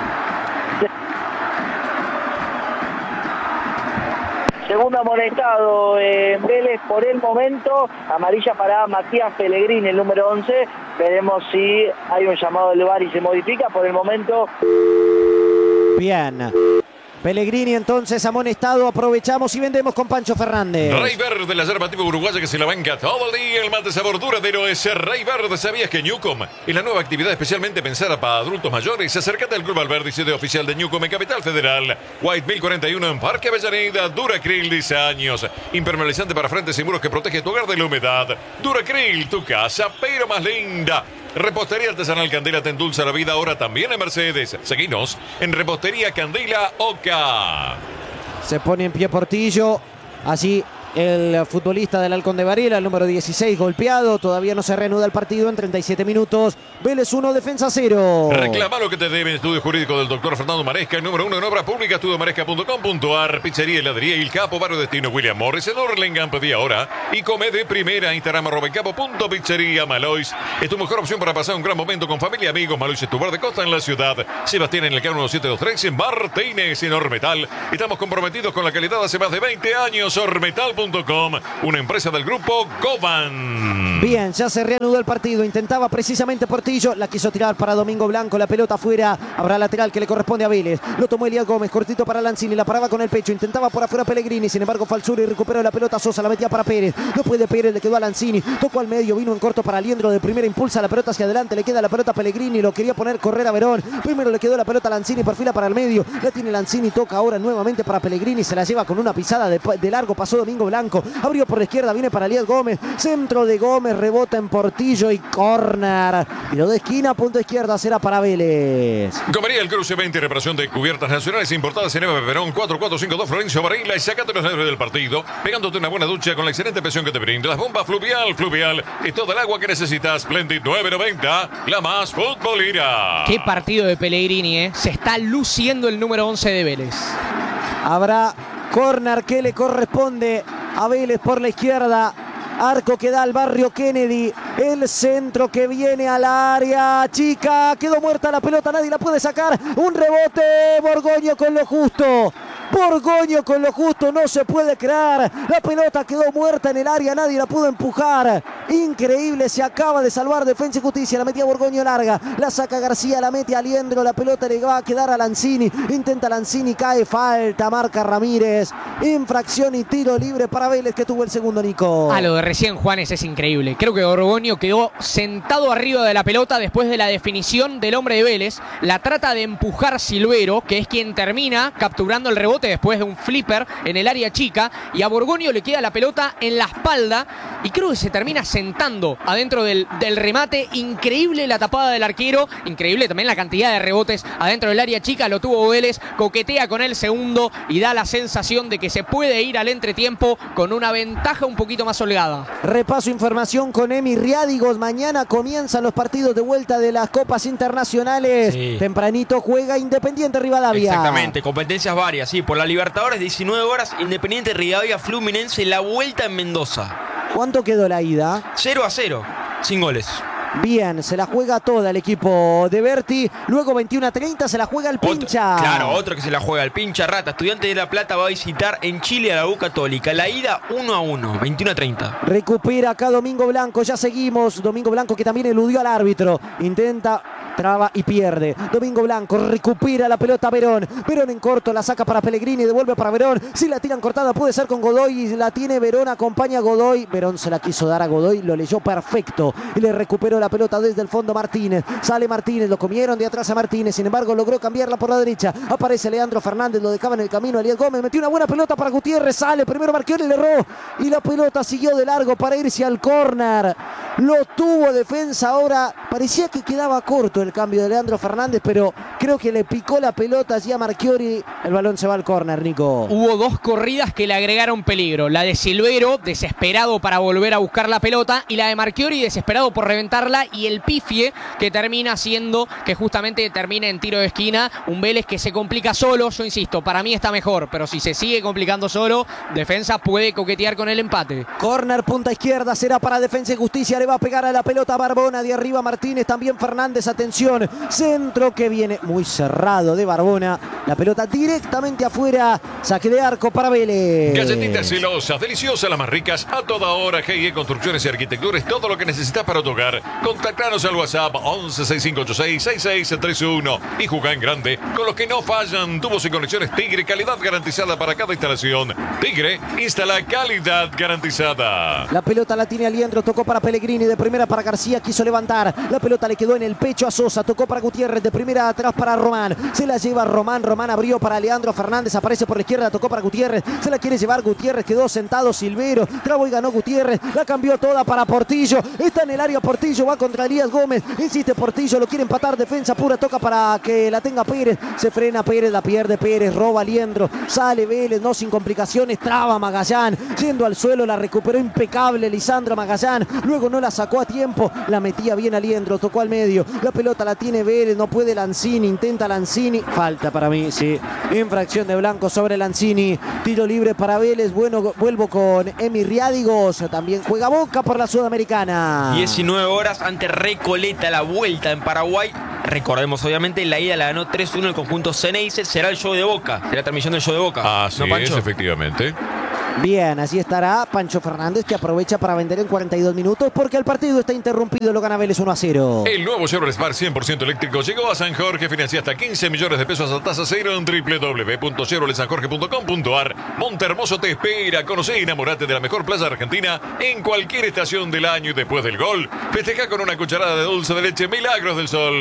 Segundo amonestado en Vélez por el momento, amarilla para Matías Pellegrini, el número 11. Veremos si hay un llamado del VAR y se modifica. Por el momento. Bien. Pellegrini entonces amonestado. Aprovechamos y vendemos con Pancho Fernández. Rey Verde, la yerba tipo uruguaya que se la banca todo el día. El mate sabor duradero es Rey Verde. ¿Sabías que Newcom es la nueva actividad especialmente pensada para adultos mayores? Acércate al Club Alberdi, sede oficial de Newcom en Capital Federal. White 1041 en Parque Avellaneda. Duracril, 10 años. Impermeabilizante para frentes y muros que protege tu hogar de la humedad. Duracril, tu casa, pero más linda. Repostería Artesanal Candela te endulza la vida ahora también en Mercedes. Seguinos en Repostería Candela Oca. Se pone en pie Portillo. Allí el futbolista del Halcón de Varela, el número 16, golpeado. Todavía no se reanuda el partido en 37 minutos. Vélez 1, Defensa 0. Reclama lo que te debe. Estudio jurídico del doctor Fernando Maresca, el número 1 en obra pública, estudiomaresca.com.ar. Pizzería, heladería y El Capo, Barrio Destino, William Morris, en Orlengan, pedí ahora. Y come de primera, Instagram, @elcapo.pizzería Malois. Es tu mejor opción para pasar un gran momento con familia y amigos. Malois es tu bar de costa en la ciudad. Sebastián en el Cano 1723, en Martínez, en Ormetal. Estamos comprometidos con la calidad hace más de 20 años. Ormetal.com, una empresa del grupo Coban. Bien, ya se reanudó el partido. Intentaba precisamente Portillo, la quiso tirar para Domingo Blanco, la pelota afuera. Habrá lateral que le corresponde a Vélez. Lo tomó Elías Gómez, cortito para Lanzini, la paraba con el pecho. Intentaba por afuera Pellegrini, sin embargo Falsuri recuperó la pelota. Sosa la metía para Pérez. No puede Pérez, le quedó a Lanzini. Tocó al medio, vino en corto para Liendro. De primera impulsa la pelota hacia adelante, le queda la pelota a Pellegrini. Lo quería poner correr a Verón. Primero le quedó la pelota a Lanzini, perfila para el medio. La tiene Lanzini, toca ahora nuevamente para Pellegrini. Se la lleva con una pisada de largo. Pasó Domingo Blanco. Abrió por la izquierda, viene para Elías Gómez. Centro de Gómez, rebota en Portillo y córner. Tiro de esquina, punto izquierda, será para Vélez. Comería El Cruce 20, reparación de cubiertas nacionales importadas en Eva Perón 4452 Florencio Varela, y sacate los nervios del partido, pegándote una buena ducha con la excelente presión que te brinda. Las bombas Fluvial es toda el agua que necesitas. Splendid 990, la más futbolera. Qué partido de Pellegrini, ¿eh? Se está luciendo el número 11 de Vélez. Habrá córner que le corresponde a Vélez por la izquierda. Arco que da al barrio Kennedy. El centro que viene al área chica. Quedó muerta la pelota, nadie la puede sacar. Un rebote. Borgoño con lo justo. Borgoño con lo justo, no se puede creer. La pelota quedó muerta en el área, nadie la pudo empujar. Increíble, se acaba de salvar Defensa y Justicia. La metía Borgoño larga, la saca García, la mete a Liendro. La pelota le va a quedar a Lanzini. Intenta Lanzini, cae, falta, marca Ramírez. Infracción y tiro libre para Vélez, que tuvo el segundo, Nico. Lo de recién Juanes es increíble. Creo que Borgoño quedó sentado arriba de la pelota después de la definición del hombre de Vélez. La trata de empujar Silvero, que es quien termina capturando el rebote después de un flipper en el área chica, y a Borgoño le queda la pelota en la espalda y creo que se termina sentando adentro del remate. Increíble la tapada del arquero, increíble también la cantidad de rebotes adentro del área chica. Lo tuvo Vélez, coquetea con el segundo y da la sensación de que se puede ir al entretiempo con una ventaja un poquito más holgada. Repaso información con Emi Riádigos. Mañana comienzan los partidos de vuelta de las copas internacionales. Sí. Tempranito juega Independiente Rivadavia. Exactamente, competencias varias, sí. Por la Libertadores, 19 horas, Independiente Rivadavia Fluminense, la vuelta en Mendoza. ¿Cuánto quedó la ida? 0-0, sin goles. Bien, se la juega toda el equipo de Berti. Luego 21:30 se la juega el Pincha. Otro que se la juega el Pincha Rata. Estudiante de La Plata va a visitar en Chile a la U Católica. La ida 1-1, 21:30. Recupera acá Domingo Blanco, ya seguimos. Domingo Blanco que también eludió al árbitro. Intenta, traba y pierde. Domingo Blanco recupera la pelota Verón. Verón en corto, la saca para Pellegrini, devuelve para Verón. Si la tiran cortada puede ser con Godoy. La tiene Verón, acompaña a Godoy. Verón se la quiso dar a Godoy, lo leyó perfecto. Y le recuperó la pelota desde el fondo Martínez. Sale Martínez, lo comieron de atrás a Martínez. Sin embargo, logró cambiarla por la derecha. Aparece Leandro Fernández, lo dejaba en el camino a Elías Gómez. Metió una buena pelota para Gutiérrez. Sale, primero Marchiori y le erró. Y la pelota siguió de largo para irse al córner. Lo tuvo Defensa ahora. Parecía que quedaba corto el cambio de Leandro Fernández, pero creo que le picó la pelota allí a Marchiori. El balón se va al córner, Nico. Hubo dos corridas que le agregaron peligro. La de Silvero, desesperado para volver a buscar la pelota, y la de Marchiori, desesperado por reventarla, y el pifie que termina haciendo que justamente termine en tiro de esquina. Un Vélez que se complica solo. Yo insisto, para mí está mejor, pero si se sigue complicando solo, Defensa puede coquetear con el empate. Córner, punta izquierda, será para Defensa y Justicia. Le va a pegar a la pelota Barbona, de arriba Martínez, también Fernández. Atención opción. Centro que viene muy cerrado de Barbona. La pelota directamente afuera. Saque de arco para Vélez. Galletitas celosas, deliciosas, las más ricas, a toda hora. G&E Construcciones y Arquitectura es todo lo que necesitas para tu hogar. Contactanos al WhatsApp 1165866631 y jugá en grande con los que no fallan. Tubos y conexiones Tigre, calidad garantizada para cada instalación. Tigre, instala calidad garantizada. La pelota la tiene Aliendro, tocó para Pellegrini, de primera para García, quiso levantar. La pelota le quedó en el pecho a Sosa, tocó para Gutiérrez, de primera atrás para Román. Se la lleva Román, Román abrió para Leandro Fernández, aparece por la izquierda, tocó para Gutiérrez. Se la quiere llevar Gutiérrez, quedó sentado Silvero, trabó y ganó Gutiérrez. La cambió toda para Portillo. Está en el área Portillo, va contra Elías Gómez. Insiste Portillo, lo quiere empatar, defensa pura, toca para que la tenga Pérez. Se frena Pérez, la pierde Pérez, roba Aliendro. Sale Vélez, no sin complicaciones, traba Magallán. Yendo al suelo, la recuperó impecable Lisandro Magallán. Luego no la sacó a tiempo, la metía bien Aliendro, tocó al medio. La pelota la tiene Vélez, no puede Lanzini, intenta Lanzini. Falta para mí, sí. Infracción de Blanco sobre Lanzini. Tiro libre para Vélez. Bueno, vuelvo con Emi Riádigos. También juega Boca por la Sudamericana. 19 horas ante Recoleta, la vuelta en Paraguay. Recordemos, obviamente, la ida la ganó 3-1 el conjunto Ceneice. Será el show de Boca, será la transmisión del show de Boca. Así ¿No, Pancho? es, efectivamente. Bien, así estará Pancho Fernández, que aprovecha para vender en 42 minutos porque el partido está interrumpido. Lo gana Vélez 1-0. El nuevo Chevrolet Spark 100% eléctrico llegó a San Jorge. Financia hasta 15 millones de pesos a tasa cero en www.chevroletsanjorge.com.ar. Montehermoso te espera. Conoce y enamorate de la mejor playa argentina en cualquier estación del año y después del gol. Festeja con una cucharada de dulce de leche Milagros del Sol.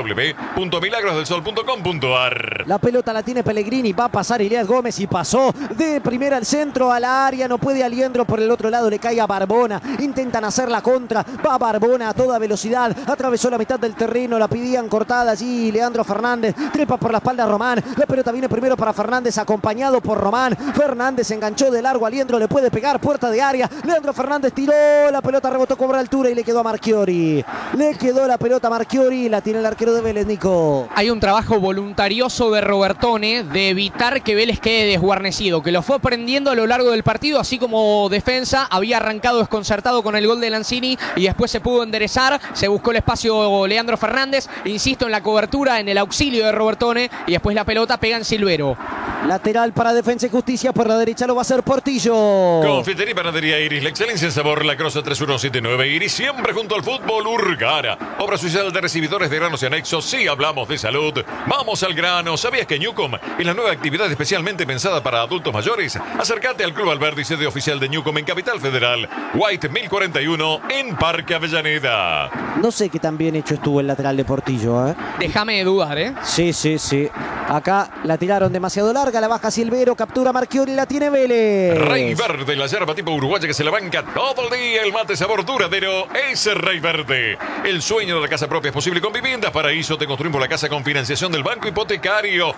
www.milagrosdelsol.com.ar. La pelota la tiene Pellegrini. Va a pasar Elías Gómez y pasó de primera al centro a la área. No puede Aliendro, por el otro lado le cae a Barbona. Intentan hacer la contra. Va Barbona a toda velocidad. Atravesó la mitad del terreno. La pedían cortada allí Leandro Fernández. Trepa por la espalda a Román. La pelota viene primero para Fernández, acompañado por Román. Fernández enganchó de largo. Aliendro le puede pegar. Puerta de área. Leandro Fernández tiró. La pelota rebotó, cobra altura y le quedó a Marchiori. Le quedó la pelota a Marchiori. La tiene el arquero de Vélez, Nico. Hay un trabajo voluntarioso de Robertone de evitar que Vélez quede desguarnecido, que lo fue aprendiendo a lo largo del partido, así como defensa. Había arrancado desconcertado con el gol de Lanzini y después se pudo enderezar. Se buscó el espacio Leandro Fernández. Insisto en la cobertura, en el auxilio de Robertone, y después la pelota pega en Silvero. Lateral para Defensa y Justicia. Por la derecha lo va a hacer Portillo. Confitería y Panadería Iris, la excelencia en sabor, la Crosa 3179 Iris, siempre junto al fútbol. Urgara, obra social de recibidores de granos y anexos. Sí, hablamos de salud. Vamos al grano. ¿Sabías que Newcom es la nueva actividad especialmente pensada para adultos mayores? Acércate al Club Alberdi, sede oficial de Newcom en Capital Federal. White 1041 en Parque Avellaneda. No sé qué tan bien hecho estuvo el lateral de Portillo, ¿eh? Déjame dudar, ¿eh? Sí. Acá la tiraron demasiado larga, la baja Silvero, captura Marchiori, la tiene Vélez. Rey Verde, la yerba tipo uruguaya que se la banca todo el día. El mate sabor duradero es Rey Verde. El sueño de la casa propia es posible con Viviendas Paraíso. Te construimos la casa con financiación del Banco Hipotecario.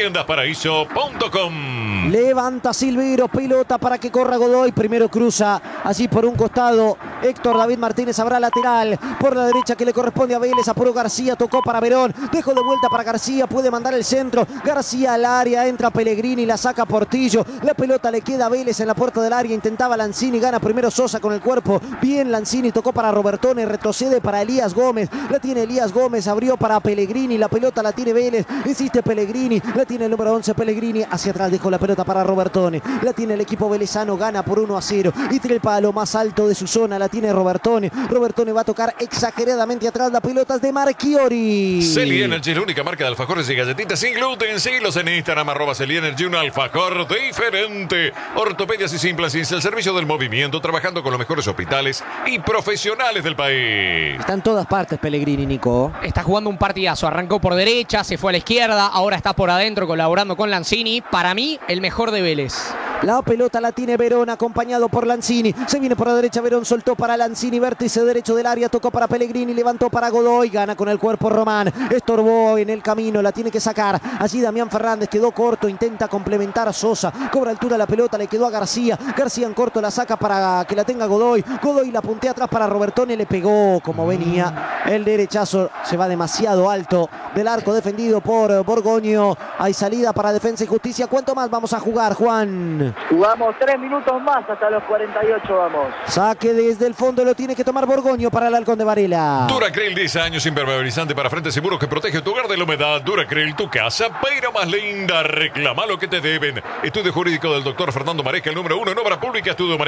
Viviendasparaíso.com. Levanta Silvero, pelota para que corra Godoy. Primero cruza allí por un costado Héctor David Martínez, habrá lateral por la derecha que le corresponde a Vélez. Apuró García, tocó para Verón, dejó de vuelta para García, puede mandar el centro. García al área, entra Pellegrini, la saca Portillo. La pelota le queda a Vélez en la puerta del área. Intentaba Lanzini, gana primero Sosa con el cuerpo. Bien Lanzini, tocó para Robertone, retrocede para Elías Gómez. La tiene Elías Gómez, abrió para Pellegrini. La pelota la tiene Vélez, insiste Pellegrini. La tiene el número 11 Pellegrini. Hacia atrás dejó la pelota para Robertone. La tiene el equipo velezano, gana por 1-0. Y trepa a lo más alto de su zona. La tiene Robertone. Robertone va a tocar exageradamente atrás. La pelota es de Marchiori. Celi Energy, la única marca de alfajores y galletitas sin gluten. Síguelos en Instagram, @Celi Energy, un alfajor diferente. Ortopedias y Implants, el servicio del movimiento, trabajando con los mejores hospitales y profesionales del país. Está en todas partes Pellegrini, Nico. Está jugando un partidazo. Arrancó por derecha, se fue a la izquierda, ahora está por adentro colaborando con Lanzini. Para mí, el mejor de Vélez. La pelota la tiene Verón, acompañado por Lanzini. Se viene por la derecha, Verón soltó para Lanzini, vértice derecho del área, tocó para Pellegrini, levantó para Godoy, gana con el cuerpo Román. Estorbó en el camino, la tiene que sacar. Allí Damián Fernández quedó corto, intenta complementar a Sosa. Cobra altura la pelota, le quedó a García. García en corto la saca para que la tenga Godoy. Godoy la puntea atrás para Robertone, le pegó como venía. El derechazo se va demasiado alto del arco defendido por Borgoño. Hay salida para Defensa y Justicia. ¿Cuánto más vamos a jugar, Juan? Damián. Jugamos 3 minutos más hasta los 48, vamos. Saque desde el fondo, lo tiene que tomar Borgoño para el Halcón de Varela. Duracryl, 10 años, impermeabilizante para frentes seguros que protege tu hogar de la humedad. Duracryl, tu casa, pero más linda. Reclama lo que te deben. Estudio jurídico del doctor Fernando Maresca, el número 1 en obra pública,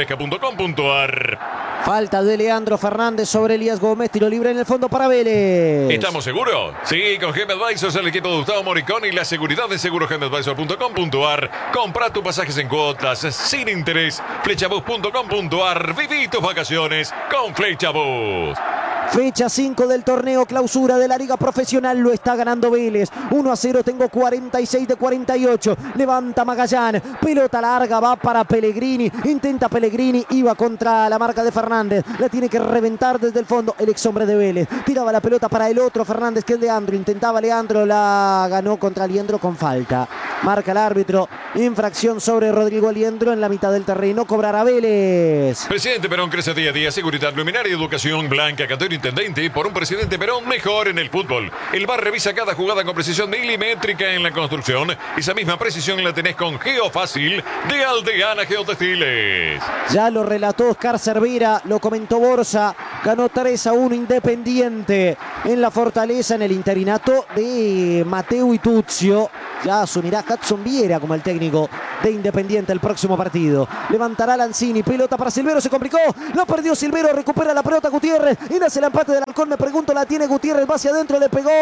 estudiomaresca.com.ar. Falta de Leandro Fernández sobre Elías Gómez, tiro libre en el fondo para Vélez. ¿Estamos seguros? Sí, con GM Advisors, el equipo de Gustavo Moricón y la seguridad de segurosgmadvisor.com.ar. Compra tus pasajes en cuotas, sin interés. Flechabus.com.ar. Viví tus vacaciones con Flechabus. Fecha 5 del torneo clausura de la Liga Profesional, lo está ganando Vélez. 1-0, tengo 46 de 48. Levanta Magallán, pelota larga, va para Pellegrini. Intenta Pellegrini, iba contra la marca de Fernández. La tiene que reventar desde el fondo el ex hombre de Vélez. Tiraba la pelota para el otro Fernández, que es Leandro. Intentaba Leandro, la ganó contra Aliendro con falta. Marca el árbitro, infracción sobre Rodrigo Aliendro en la mitad del terreno. Cobrará Vélez. Presidente Perón crece día a día. Seguridad, luminaria y educación. Blanca, Catero Intendente. Por un presidente Perón mejor en el fútbol. El VAR revisa cada jugada con precisión milimétrica en la construcción. Esa misma precisión la tenés con Geofácil de Aldeana Geotextiles. Ya lo relató Oscar Cervera, lo comentó Borsa. Ganó 3-1 Independiente en la Fortaleza en el interinato de Mateo Ituzio. Ya asumirá Hudson Viera como el técnico de Independiente el próximo partido. Levantará Lanzini, pelota para Silvero, se complicó, lo perdió Silvero, recupera la pelota Gutiérrez y nace el empate del Halcón. Me pregunto, la tiene Gutiérrez, va hacia adentro, le pegó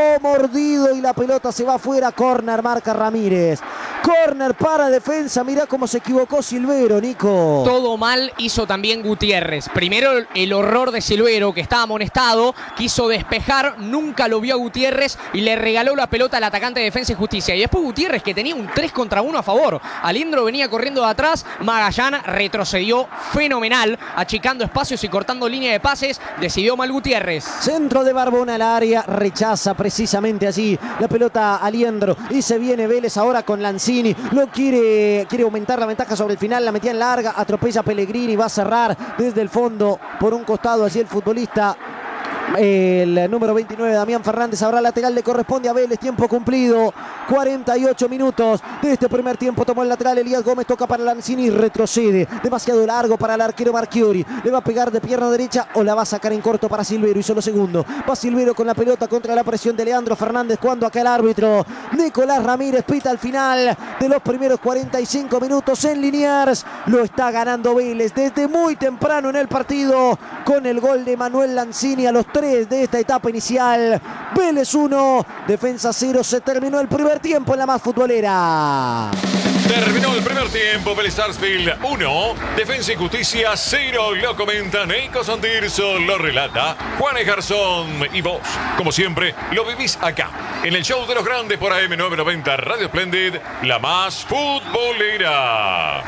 mordido y la pelota se va afuera. Córner, marca Ramírez. Córner para defensa, mirá cómo se equivocó Silvero, Nico. Todo mal hizo también Gutiérrez. Primero el horror de Silvero, que estaba amonestado, quiso despejar, nunca lo vio a Gutiérrez y le regaló la pelota al atacante de Defensa y Justicia. Y después Gutiérrez, que tenía un 3 contra 1 a favor. Aliendro venía corriendo de atrás, Magallán retrocedió fenomenal, achicando espacios y cortando línea de pases. Decidió mal Gutiérrez. Centro de Barbona al área, rechaza precisamente allí la pelota Aliendro y se viene Vélez ahora con Lanzini. Lo quiere aumentar la ventaja sobre el final, la metía en larga, atropella a Pellegrini, va a cerrar desde el fondo por un costado allí el futbolista. El número 29, Damián Fernández. Habrá lateral, le corresponde a Vélez. Tiempo cumplido, 48 minutos de este primer tiempo. Tomó el lateral Elías Gómez, toca para Lanzini y retrocede. Demasiado largo para el arquero Marchiori. Le va a pegar de pierna derecha o la va a sacar en corto para Silvero. Hizo lo segundo. Va Silvero con la pelota contra la presión de Leandro Fernández. Cuando acá el árbitro Nicolás Ramírez pita al final de los primeros 45 minutos en Liniers. Lo está ganando Vélez desde muy temprano en el partido con el gol de Manuel Lanzini a los 3 de esta etapa inicial. Vélez 1, Defensa 0. Se terminó el primer tiempo en la más futbolera. Terminó el primer tiempo, Vélez Sarsfield 1, Defensa y Justicia 0. Lo comenta Nico Santirso, lo relata Juan Ejarzón y vos, como siempre, lo vivís acá, en el show de los grandes por AM990 Radio Splendid, la más futbolera.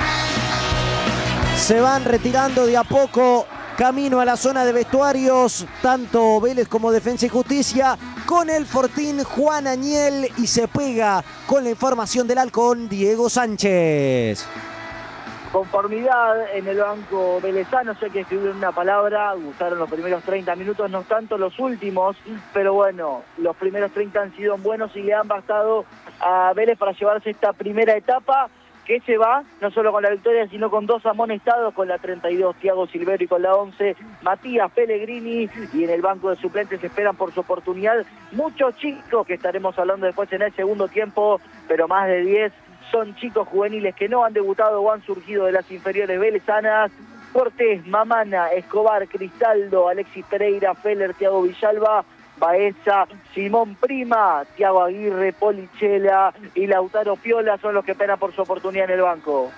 Se van retirando de a poco. Camino a la zona de vestuarios, tanto Vélez como Defensa y Justicia, con el Fortín Juan Añel, y se pega con la información del Halcón Diego Sánchez. Conformidad en el banco velezano, sé que escribir una palabra, gustaron los primeros 30 minutos, no tanto los últimos, pero bueno, los primeros 30 han sido buenos y le han bastado a Vélez para llevarse esta primera etapa, que se va no solo con la victoria, sino con 2 amonestados, con la 32 Thiago Silvero y con la 11 Matías Pellegrini, y en el banco de suplentes esperan por su oportunidad muchos chicos que estaremos hablando después en el segundo tiempo, pero más de 10 son chicos juveniles que no han debutado o han surgido de las inferiores velezanas. Cortés, Mamana, Escobar, Cristaldo, Alexis Pereira, Feller, Thiago Villalba, Baeza, Simón Prima, Thiago Aguirre, Polichela y Lautaro Piola son los que esperan por su oportunidad en el banco.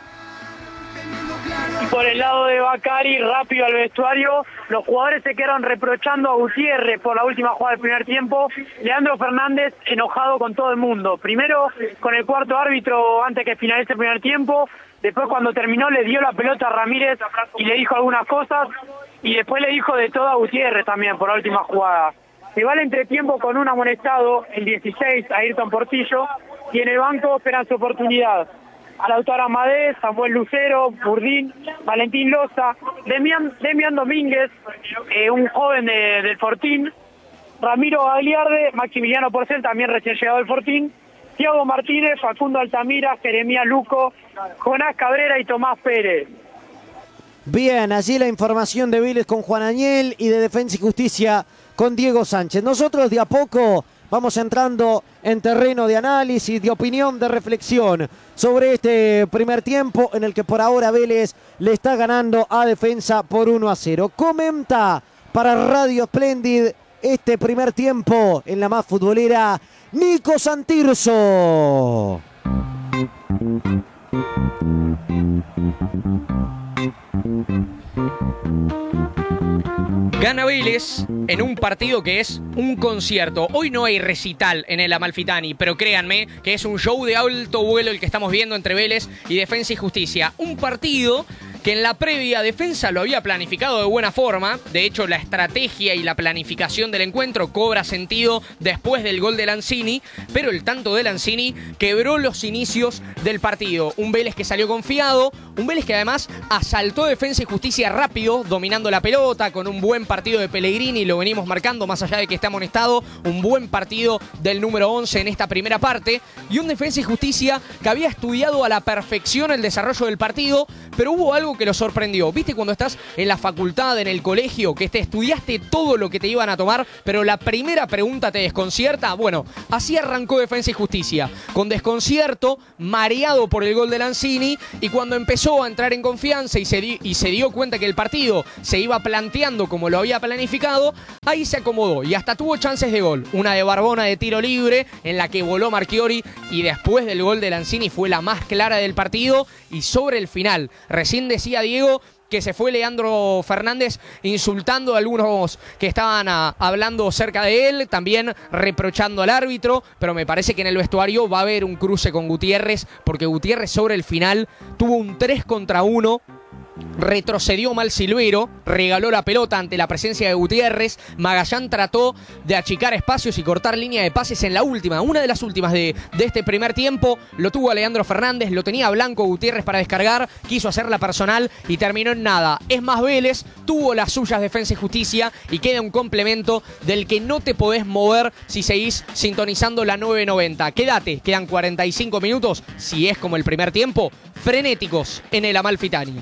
Y por el lado de Bacari, rápido al vestuario, los jugadores se quedaron reprochando a Gutiérrez por la última jugada del primer tiempo. Leandro Fernández enojado con todo el mundo. Primero con el cuarto árbitro antes que finalice el primer tiempo. Después cuando terminó le dio la pelota a Ramírez y le dijo algunas cosas. Y después le dijo de todo a Gutiérrez también por la última jugada. Se va al entretiempo con un amonestado, el 16, Ayrton Portillo, y en el banco esperan su oportunidad. A Lautaro Amadez, Samuel Lucero, Burdín, Valentín Loza, Demian Domínguez, un joven del Fortín, Ramiro Gagliarde, Maximiliano Porcel, también recién llegado del Fortín, Thiago Martínez, Facundo Altamira, Jeremías Luco Jonás Cabrera y Tomás Pérez. Bien, allí la información de Vélez con Juan Añel y de Defensa y Justicia con Diego Sánchez. Nosotros de a poco vamos entrando en terreno de análisis, de opinión, de reflexión sobre este primer tiempo en el que por ahora Vélez le está ganando a Defensa por 1-0. Comenta para Radio Splendid este primer tiempo en la más futbolera Nico Santirso. Gana Vélez en un partido que es un concierto. Hoy no hay recital en el Amalfitani, pero créanme que es un show de alto vuelo el que estamos viendo entre Vélez y Defensa y Justicia. Un partido que en la previa Defensa lo había planificado de buena forma. De hecho, la estrategia y la planificación del encuentro cobra sentido después del gol de Lanzini, pero el tanto de Lanzini quebró los inicios del partido. Un Vélez que salió confiado, un Vélez que además asaltó Defensa y Justicia rápido, dominando la pelota, con un buen partido de Pellegrini, lo venimos marcando más allá de que esté amonestado, un buen partido del número 11 en esta primera parte, y un Defensa y Justicia que había estudiado a la perfección el desarrollo del partido, pero hubo algo que lo sorprendió. ¿Viste cuando estás en la facultad, en el colegio, que te estudiaste todo lo que te iban a tomar, pero la primera pregunta te desconcierta? Bueno, así arrancó Defensa y Justicia, con desconcierto, mareado por el gol de Lanzini, y cuando empezó a entrar en confianza y se dio cuenta que el partido se iba planteando como lo había planificado, ahí se acomodó y hasta tuvo chances de gol. Una de Barbona de tiro libre en la que voló Marchiori, y después del gol de Lanzini fue la más clara del partido. Y sobre el final, recién decía Diego que se fue Leandro Fernández insultando a algunos que estaban hablando cerca de él, también reprochando al árbitro, pero me parece que en el vestuario va a haber un cruce con Gutiérrez, porque Gutiérrez sobre el final tuvo un 3 contra 1, retrocedió mal Silvero, regaló la pelota ante la presencia de Gutiérrez. Magallán trató de achicar espacios y cortar línea de pases en la última, una de las últimas de este primer tiempo. Lo tuvo a Leandro Fernández, lo tenía Blanco Gutiérrez para descargar, quiso hacerla personal y terminó en nada. Es más, Vélez tuvo las suyas Defensa y Justicia, y queda un complemento del que no te podés mover si seguís sintonizando la 990. Quédate, quedan 45 minutos, si es como el primer tiempo, frenéticos en el Amalfitani.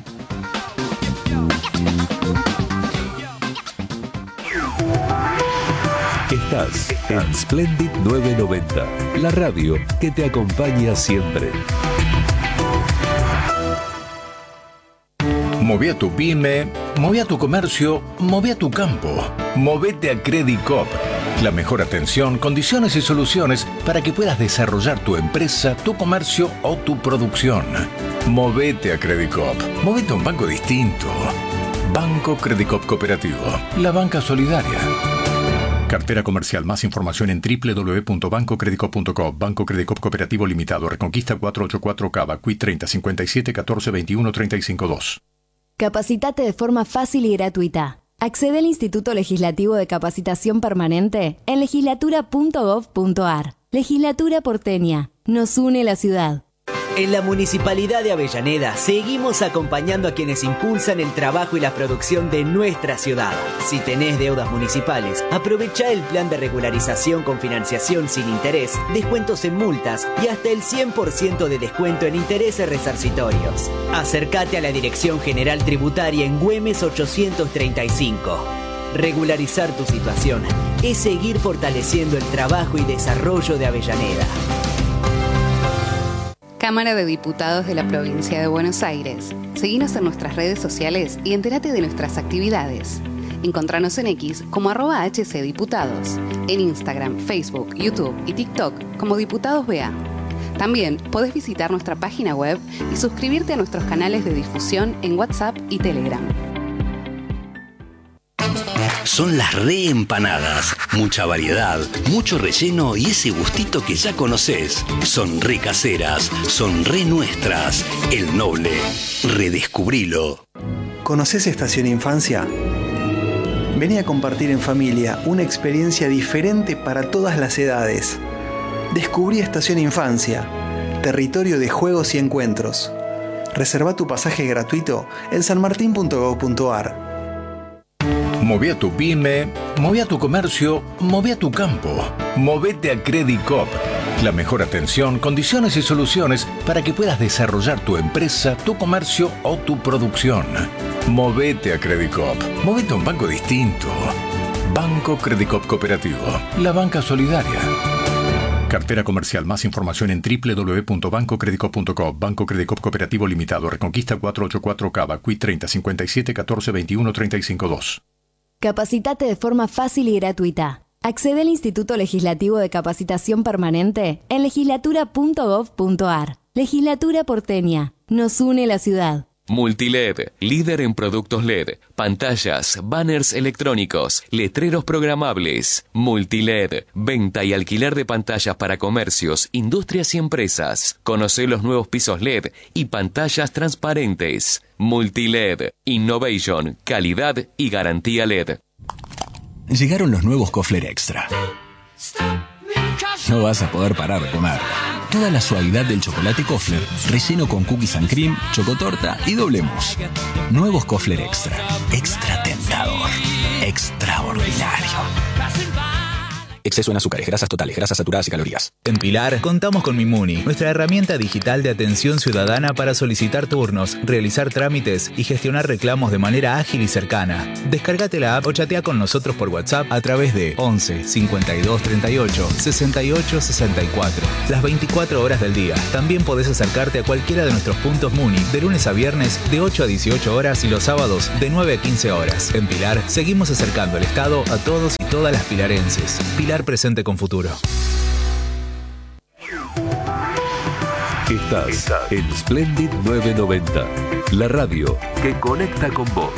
Estás en Splendid 990, la radio que te acompaña siempre. Moví a tu pyme, moví a tu comercio, moví a tu campo. Movete a Credicop. La mejor atención, condiciones y soluciones para que puedas desarrollar tu empresa, tu comercio o tu producción. Movete a Credicop. Movete a un banco distinto. Banco Credicop Cooperativo. La banca solidaria. Cartera comercial. Más información en www.bancocredicop.com. Banco Credicop Cooperativo Limitado. Reconquista 484 Cava. Cuit 30 57 14 21 35 2. Capacitate de forma fácil y gratuita. Accede al Instituto Legislativo de Capacitación Permanente en legislatura.gov.ar. Legislatura porteña. Nos une la ciudad. En la Municipalidad de Avellaneda seguimos acompañando a quienes impulsan el trabajo y la producción de nuestra ciudad. Si tenés deudas municipales, aprovecha el plan de regularización con financiación sin interés, descuentos en multas y hasta el 100% de descuento en intereses resarcitorios. Acércate a la Dirección General Tributaria en Güemes 835. Regularizar tu situación es seguir fortaleciendo el trabajo y desarrollo de Avellaneda. Cámara de Diputados de la Provincia de Buenos Aires. Seguinos en nuestras redes sociales y entérate de nuestras actividades. Encontranos en X como @HCDiputados, en Instagram, Facebook, YouTube y TikTok como Diputados BA. También podés visitar nuestra página web y suscribirte a nuestros canales de difusión en WhatsApp y Telegram. Son las reempanadas. Mucha variedad, mucho relleno y ese gustito que ya conoces. Son re caseras, son re nuestras. El Noble. Redescubrilo. ¿Conoces Estación Infancia? Vení a compartir en familia una experiencia diferente para todas las edades. Descubrí Estación Infancia, territorio de juegos y encuentros. Reserva tu pasaje gratuito en sanmartin.gov.ar. Move a tu pyme, move a tu comercio, move a tu campo. Movete a Credit Coop. La mejor atención, condiciones y soluciones para que puedas desarrollar tu empresa, tu comercio o tu producción. Movete a Credit Coop. Movete a un banco distinto. Banco Credit Coop Cooperativo. La banca solidaria. Cartera comercial. Más información en www.bancocreditcoop.com. Banco Credit Coop Cooperativo Limitado. Reconquista 484 Cava. Cuit 30 57 14 21 35 2. Capacitate de forma fácil y gratuita. Accede al Instituto Legislativo de Capacitación Permanente en legislatura.gov.ar. Legislatura porteña. Nos une la ciudad. Multiled, líder en productos LED, pantallas, banners electrónicos, letreros programables. Multiled, venta y alquiler de pantallas para comercios, industrias y empresas. Conoce los nuevos pisos LED y pantallas transparentes. Multiled, innovation, calidad y garantía LED. Llegaron los nuevos Kofler Extra. No vas a poder parar de comer. Toda la suavidad del chocolate Kofler, relleno con cookies and cream, chocotorta y doble mousse. Nuevos Kofler Extra. Extra tentador. Extraordinario. Exceso en azúcares, grasas totales, grasas saturadas y calorías. En Pilar contamos con Mimuni, nuestra herramienta digital de atención ciudadana para solicitar turnos, realizar trámites y gestionar reclamos de manera ágil y cercana. Descárgate la app o chatea con nosotros por WhatsApp a través de 11 52 38 68 64. Las 24 horas del día. También podés acercarte a cualquiera de nuestros puntos Muni de lunes a viernes de 8 a 18 horas y los sábados de 9 a 15 horas. En Pilar seguimos acercando el Estado a todos y todas las pilarenses. Pilar presente con futuro. Estás en Splendid 990, la radio que conecta con vos.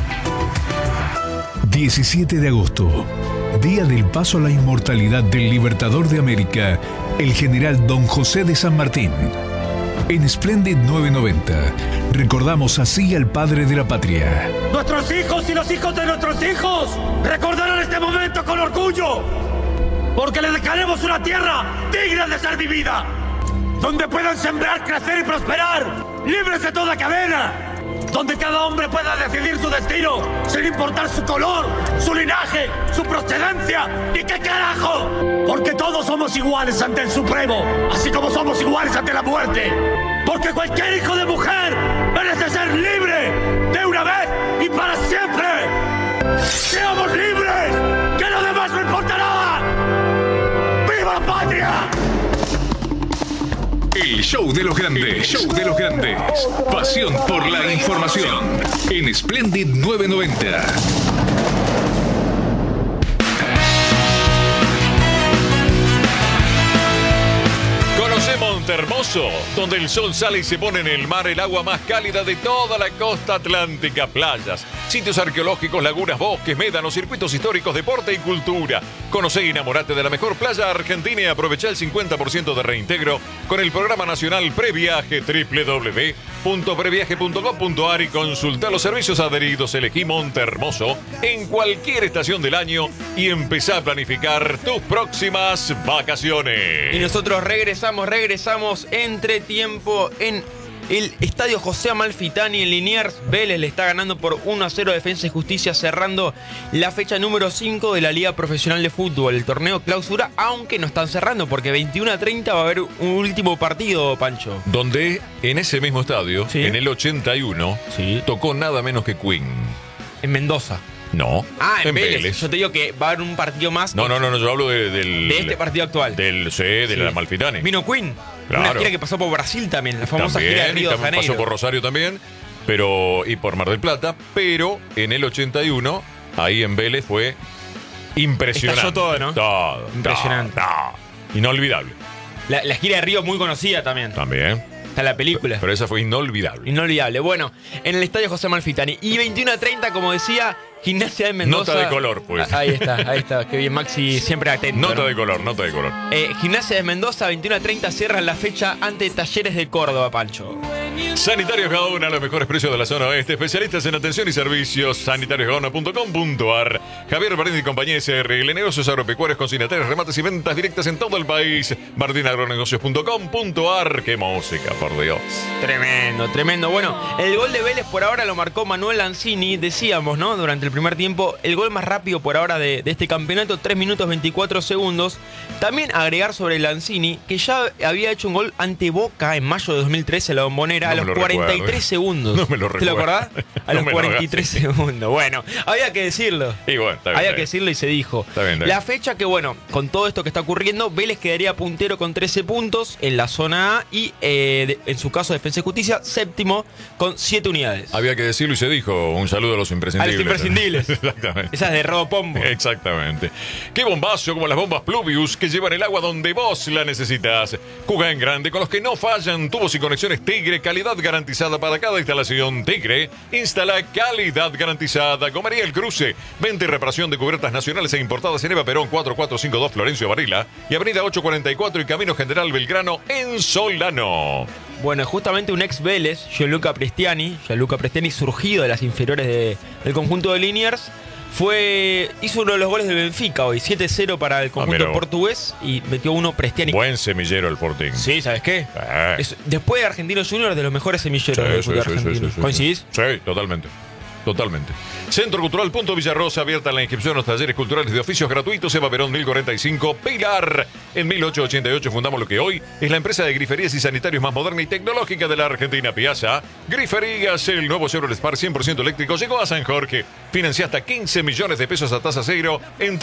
17 de agosto, día del paso a la inmortalidad del Libertador de América, el general Don José de San Martín. En Splendid 990, recordamos así al padre de la patria. Nuestros hijos y los hijos de nuestros hijos recordarán este momento con orgullo, porque les dejaremos una tierra digna de ser vivida, donde puedan sembrar, crecer y prosperar, libres de toda cadena, donde cada hombre pueda decidir su destino, sin importar su color, su linaje, su procedencia, y qué carajo, porque todos somos iguales ante el Supremo, así como somos iguales ante la muerte, porque cualquier hijo de mujer merece ser libre, de una vez y para siempre. ¡Seamos libres! ¡Que lo demás no importa nada! ¡Viva la patria! El show de los grandes. El show de los grandes. Pasión por la información. En Splendid 990. Conoce Montehermoso, donde el sol sale y se pone en el mar el agua más cálida de toda la costa atlántica. Playas, sitios arqueológicos, lagunas, bosques, médanos, circuitos históricos, deporte y cultura. Conoce y enamorate de la mejor playa argentina y aprovecha el 50% de reintegro con el programa nacional Previaje. www.previaje.com.ar y consulta los servicios adheridos. Elegí Montehermoso en cualquier estación del año y empezá a planificar tus próximas vacaciones. Y nosotros regresamos entre tiempo en el Estadio José Amalfitani en Liniers. Vélez le está ganando por 1-0 a Defensa y Justicia, cerrando la fecha número 5 de la Liga Profesional de Fútbol, el torneo clausura, aunque no están cerrando porque 21-30 va a haber un último partido, Pancho. Donde en ese mismo estadio, ¿sí?, en el 81, ¿sí?, tocó nada menos que Queen. En Mendoza. No, en Vélez. Yo te digo que va a haber un partido más. No, yo hablo de este partido actual. Del Amalfitani. Vino Queen. Claro. Una gira que pasó por Brasil también, la famosa gira de Río de Janeiro. Pasó por Rosario también, y por Mar del Plata, pero en el 81, ahí en Vélez fue impresionante. Estalló todo, ¿no? Todo. Impresionante. Inolvidable. La gira de Río muy conocida también. También. Está la película. Pero esa fue inolvidable. Inolvidable. Bueno, en el Estadio José Amalfitani. Y 21-30, como decía, Gimnasia de Mendoza. Nota de color, pues. Ahí está. Qué bien, Maxi, siempre atento. Nota de color. Gimnasia de Mendoza, 21-30, cierran la fecha ante Talleres de Córdoba, Pancho. Sanitarios Gaona, los mejores precios de la zona oeste. Especialistas en atención y servicios. sanitariosgaona.com.ar. Javier Martín y compañía SRL. Negocios agropecuarios, consignatarios, remates y ventas directas en todo el país. martinagronegocios.com.ar. ¡Qué música, por Dios! Tremendo, tremendo. Bueno, el gol de Vélez por ahora lo marcó Manuel Lanzini. Decíamos, ¿no? Durante el primer tiempo, el gol más rápido por ahora de este campeonato, 3 minutos 24 segundos. También agregar sobre Lanzini, que ya había hecho un gol ante Boca en mayo de 2013 en la Bombonera, a los 43 segundos. No me lo ¿Te lo recuerdo. acordás? A los 43 segundos. Bueno, había que decirlo. Y bueno, está bien, Había está que bien. decirlo y se dijo. Está bien, está La bien. fecha que, bueno, con todo esto que está ocurriendo, Vélez quedaría puntero con 13 puntos en la zona A y, en su caso, Defensa y Justicia, séptimo con 7 unidades. Había que decirlo y se dijo. Un saludo a los imprescindibles. A los imprescindibles. Exactamente. Esa es de Rodopombo. Exactamente. Qué bombazo como las bombas Pluvius que llevan el agua donde vos la necesitas. Juga en grande con los que no fallan. Tubos y conexiones Tigre, calidad garantizada para cada instalación. Tigre instala calidad garantizada. Gomería El Cruce, venta y reparación de cubiertas nacionales e importadas en Eva Perón 4452 Florencio Varela y Avenida 844 y Camino General Belgrano en Solano. Bueno, justamente un ex Vélez, Gianluca Prestiani surgido de las inferiores del conjunto de Liniers, hizo uno de los goles de Benfica hoy, 7-0 para el conjunto mira vos. portugués y metió uno Prestiani. Buen semillero el Sporting. Sí, ¿sabes qué? Después de Argentinos Juniors, de los mejores semilleros del fútbol argentino. ¿Coincidís? Sí, totalmente. Totalmente. Centro Cultural Punto Villarrosa, abierta la inscripción a los talleres culturales de oficios gratuitos. Eva Perón 1045, Pilar. En 1888 fundamos lo que hoy es la empresa de griferías y sanitarios más moderna y tecnológica de la Argentina. Piazza Griferías, el nuevo Chevrolet Spark 100% eléctrico llegó a San Jorge. Financia hasta 15 millones de pesos a tasa cero en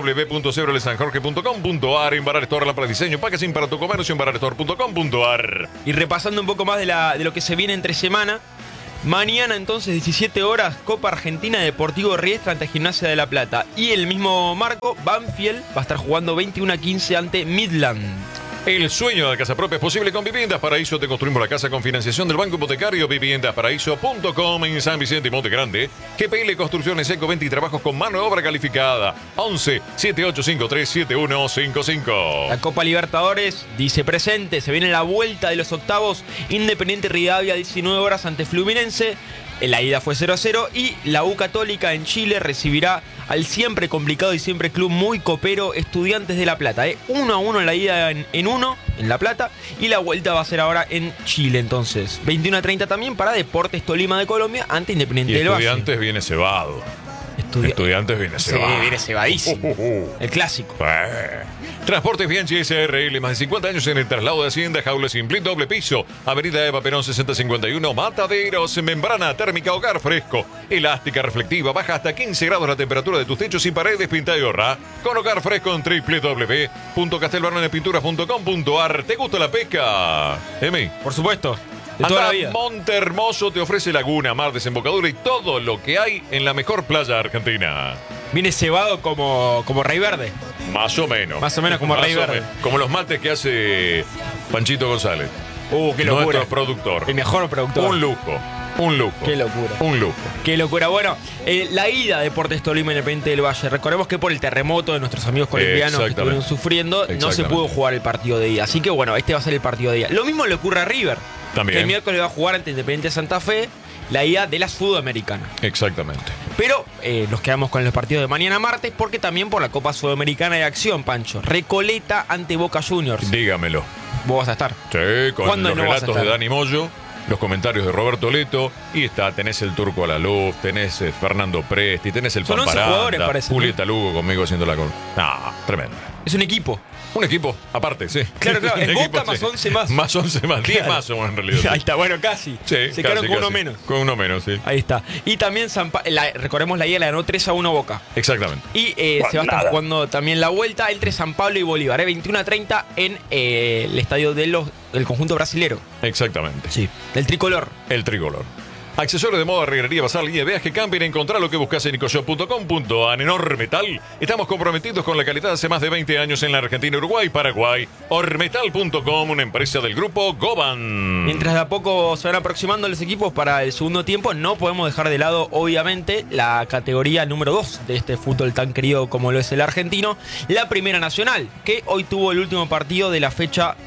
www.chevroletsanjorge.com.ar. Embarar Store, lámpara de diseño, packaging para tu comercio, embararstore.com.ar. Y repasando un poco más de lo que se viene entre semana. Mañana entonces 17 horas Copa Argentina Deportivo Riestra ante Gimnasia de La Plata. Y el mismo marco, Banfield va a estar jugando 21-15 ante Midland. El sueño de casa propia es posible con Viviendas Paraíso. Te construimos la casa con financiación del Banco Hipotecario. Viviendasparaíso.com en San Vicente y Monte Grande. GPL Construcciones Ecoventa y trabajos con mano de obra calificada. 11-7853-7155. La Copa Libertadores dice presente. Se viene la vuelta de los octavos. Independiente Rivadavia 19 horas ante Fluminense. La ida fue 0-0 y la U Católica en Chile recibirá al siempre complicado y siempre club muy copero Estudiantes de La Plata. 1-1 en la ida en La Plata y la vuelta va a ser ahora en Chile entonces. 21-30 también para Deportes Tolima de Colombia ante Independiente del Valle. Estudiantes viene cebado. Estudiantes viene cebado. Sí, viene cebadísimo. El clásico. Transportes Bianchi SRL, más de 50 años en el traslado de Hacienda, jaula simple, doble piso, Avenida Eva Perón 6051, Mataderos, membrana térmica, hogar fresco, elástica reflectiva, baja hasta 15 grados la temperatura de tus techos y paredes, pinta y ahorra, con hogar fresco en www.castelbarnepinturas.com.ar. ¿Te gusta la pesca, Emi? Por supuesto. De toda la vida. Monte Hermoso te ofrece laguna, mar, desembocadura y todo lo que hay en la mejor playa argentina. Viene cebado como Rey Verde. Más o menos. Más o menos como Rey Verde. Como los mates que hace Panchito González. Qué locura. Nuestro productor. El mejor productor. Un lujo. Un lujo. Qué locura. Un lujo. Qué locura. Bueno, la ida de Deportes Tolima Independiente del Valle. Recordemos que por el terremoto de nuestros amigos colombianos que estuvieron sufriendo, no se pudo jugar el partido de ida. Así que bueno, este va a ser el partido de ida. Lo mismo le ocurre a River. También. Que el miércoles va a jugar ante Independiente Santa Fe la ida de la Sudamericana. Exactamente. Pero nos quedamos con los partidos de mañana martes porque también por la Copa Sudamericana de Acción, Pancho. Recoleta ante Boca Juniors. Dígamelo. ¿Vos vas a estar? Sí, con los no vas a relatos de estar? Dani Moyo, los comentarios de Roberto Leto, y tenés el Turco a la luz, tenés Fernando Presti, tenés el Son 11 jugadores, Pamparanda, parece, Julieta Lugo conmigo haciendo la gol. No, tremendo. Es un equipo. Un equipo, aparte, sí. Claro, Un es equipo, Boca más sí. 11 más. Más 11 más, 10 Claro. más somos en realidad. Ahí está, bueno, casi. Sí, se quedaron con uno menos. Con uno menos, sí. Ahí está. Y también recordemos la ida la ganó 3-1 Boca. Exactamente. Y se va a estar jugando también la vuelta entre San Pablo y Bolívar, 21-30 en el estadio del conjunto brasilero. Exactamente. Sí. El tricolor. El tricolor. Accesorios de moda, regalería, bazar, línea de viaje, camping. Encontrá lo que buscas en ecoshop.com.ar. En Ormetal estamos comprometidos con la calidad hace más de 20 años en la Argentina, Uruguay y Paraguay. Ormetal.com, una empresa del grupo Goban. Mientras de a poco se van aproximando los equipos para el segundo tiempo, no podemos dejar de lado, obviamente, la categoría número 2 de este fútbol tan querido como lo es el argentino, la Primera Nacional, que hoy tuvo el último partido de la fecha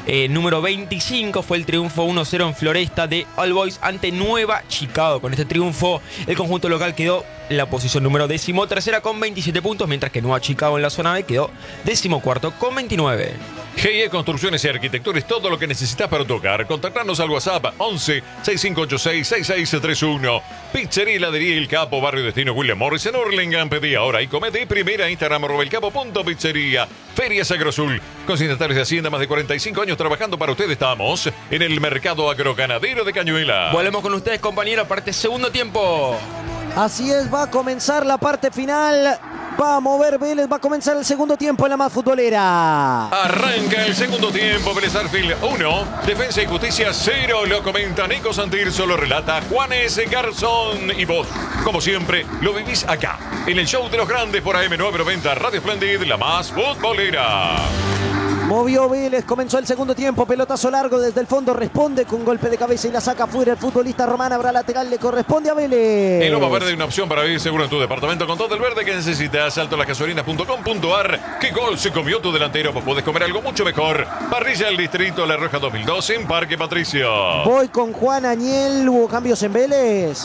número 25. Fue el triunfo 1-0 en Floresta de All Boys ante Nueva Chicago. Con este triunfo, el conjunto local quedó en la posición número 13ª con 27 puntos, mientras que Nueva Chicago en la zona B quedó 14º con 29. GIE Construcciones y Arquitectura es todo lo que necesitas para tu hogar. Contactarnos al WhatsApp 11 6586 6631. Pizzería y Heladería El Capo, Barrio Destino William Morris en Hurlingham. Pedí ahora y come de primera. Instagram @elcapo.pizzería. Feria Sagrosur. Consignatarios de Hacienda, más de 45 años trabajando para ustedes. Estamos en el mercado agroganadero de Cañuelas. Volvemos con ustedes, compañeros, parte segundo tiempo. Así es, va a comenzar la parte final. Va a mover Vélez, va a comenzar el segundo tiempo en la más futbolera. Arranca el segundo tiempo. Vélez Sarsfield 1, Defensa y Justicia 0. Lo comenta Nico Santirso, lo relata Juanes Garzón. Y vos, como siempre, lo vivís acá, en el show de los grandes por AM990 Radio Splendid, la más futbolera. Movió Vélez, comenzó el segundo tiempo, pelotazo largo desde el fondo, responde con golpe de cabeza y la saca fuera el futbolista Román. Habrá lateral, le corresponde a Vélez. En Loma Verde hay una opción para vivir seguro en tu departamento con todo el verde que necesitas. Altolasgasolinas.com.ar. ¿Qué gol se comió tu delantero? Pues podés comer algo mucho mejor. Parrilla del Distrito La Roja 2002 en Parque Patricio. Voy con Juan Añel, ¿hubo cambios en Vélez?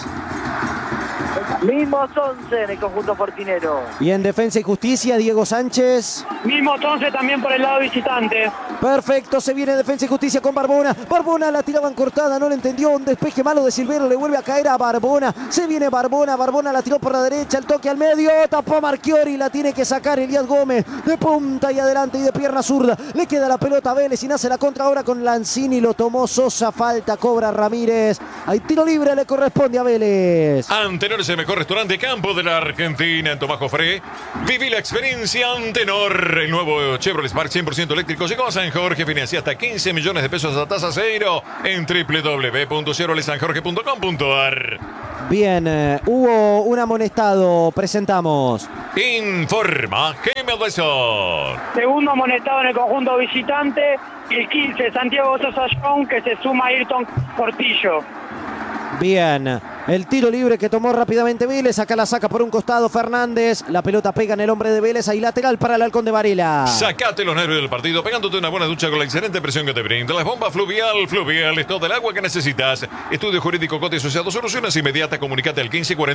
Mismos 11 en el conjunto fortinero. Y en Defensa y Justicia, Diego Sánchez. Mismos 11 también por el lado visitante. Perfecto, se viene Defensa y Justicia con Barbona. Barbona la tiraban cortada, no le entendió. Un despeje malo de Silvero, le vuelve a caer a Barbona. Se viene Barbona, Barbona la tiró por la derecha, el toque al medio, tapó Marchiori, la tiene que sacar Elías Gómez. De punta y adelante y de pierna zurda. Le queda la pelota a Vélez y nace la contra ahora con Lanzini. Lo tomó Sosa, falta, cobra Ramírez. Hay tiro libre, le corresponde a Vélez. Antenor es el mejor restaurante campo de la Argentina en Tomás Jofré. Viví la experiencia Antenor. El nuevo Chevrolet Spark 100% eléctrico llegó a San Jorge. Financia hasta 15 millones de pesos a tasa cero en www.chevroletsanjorge.com.ar. Bien, hubo un amonestado, presentamos. Informa Gemma Dessor. Segundo amonestado en el conjunto visitante, el 15, Santiago Sosa Young, que se suma a Ayrton Portillo. Bien, el tiro libre que tomó rápidamente Vélez, acá la saca por un costado Fernández, la pelota pega en el hombre de Vélez, ahí lateral para el Halcón de Varela. Sacate los nervios del partido pegándote una buena ducha con la excelente presión que te brinda las bombas Fluvial. Fluvial es todo el agua que necesitas. Estudio Jurídico Cote Asociado, soluciones inmediatas, comunicate al 1540.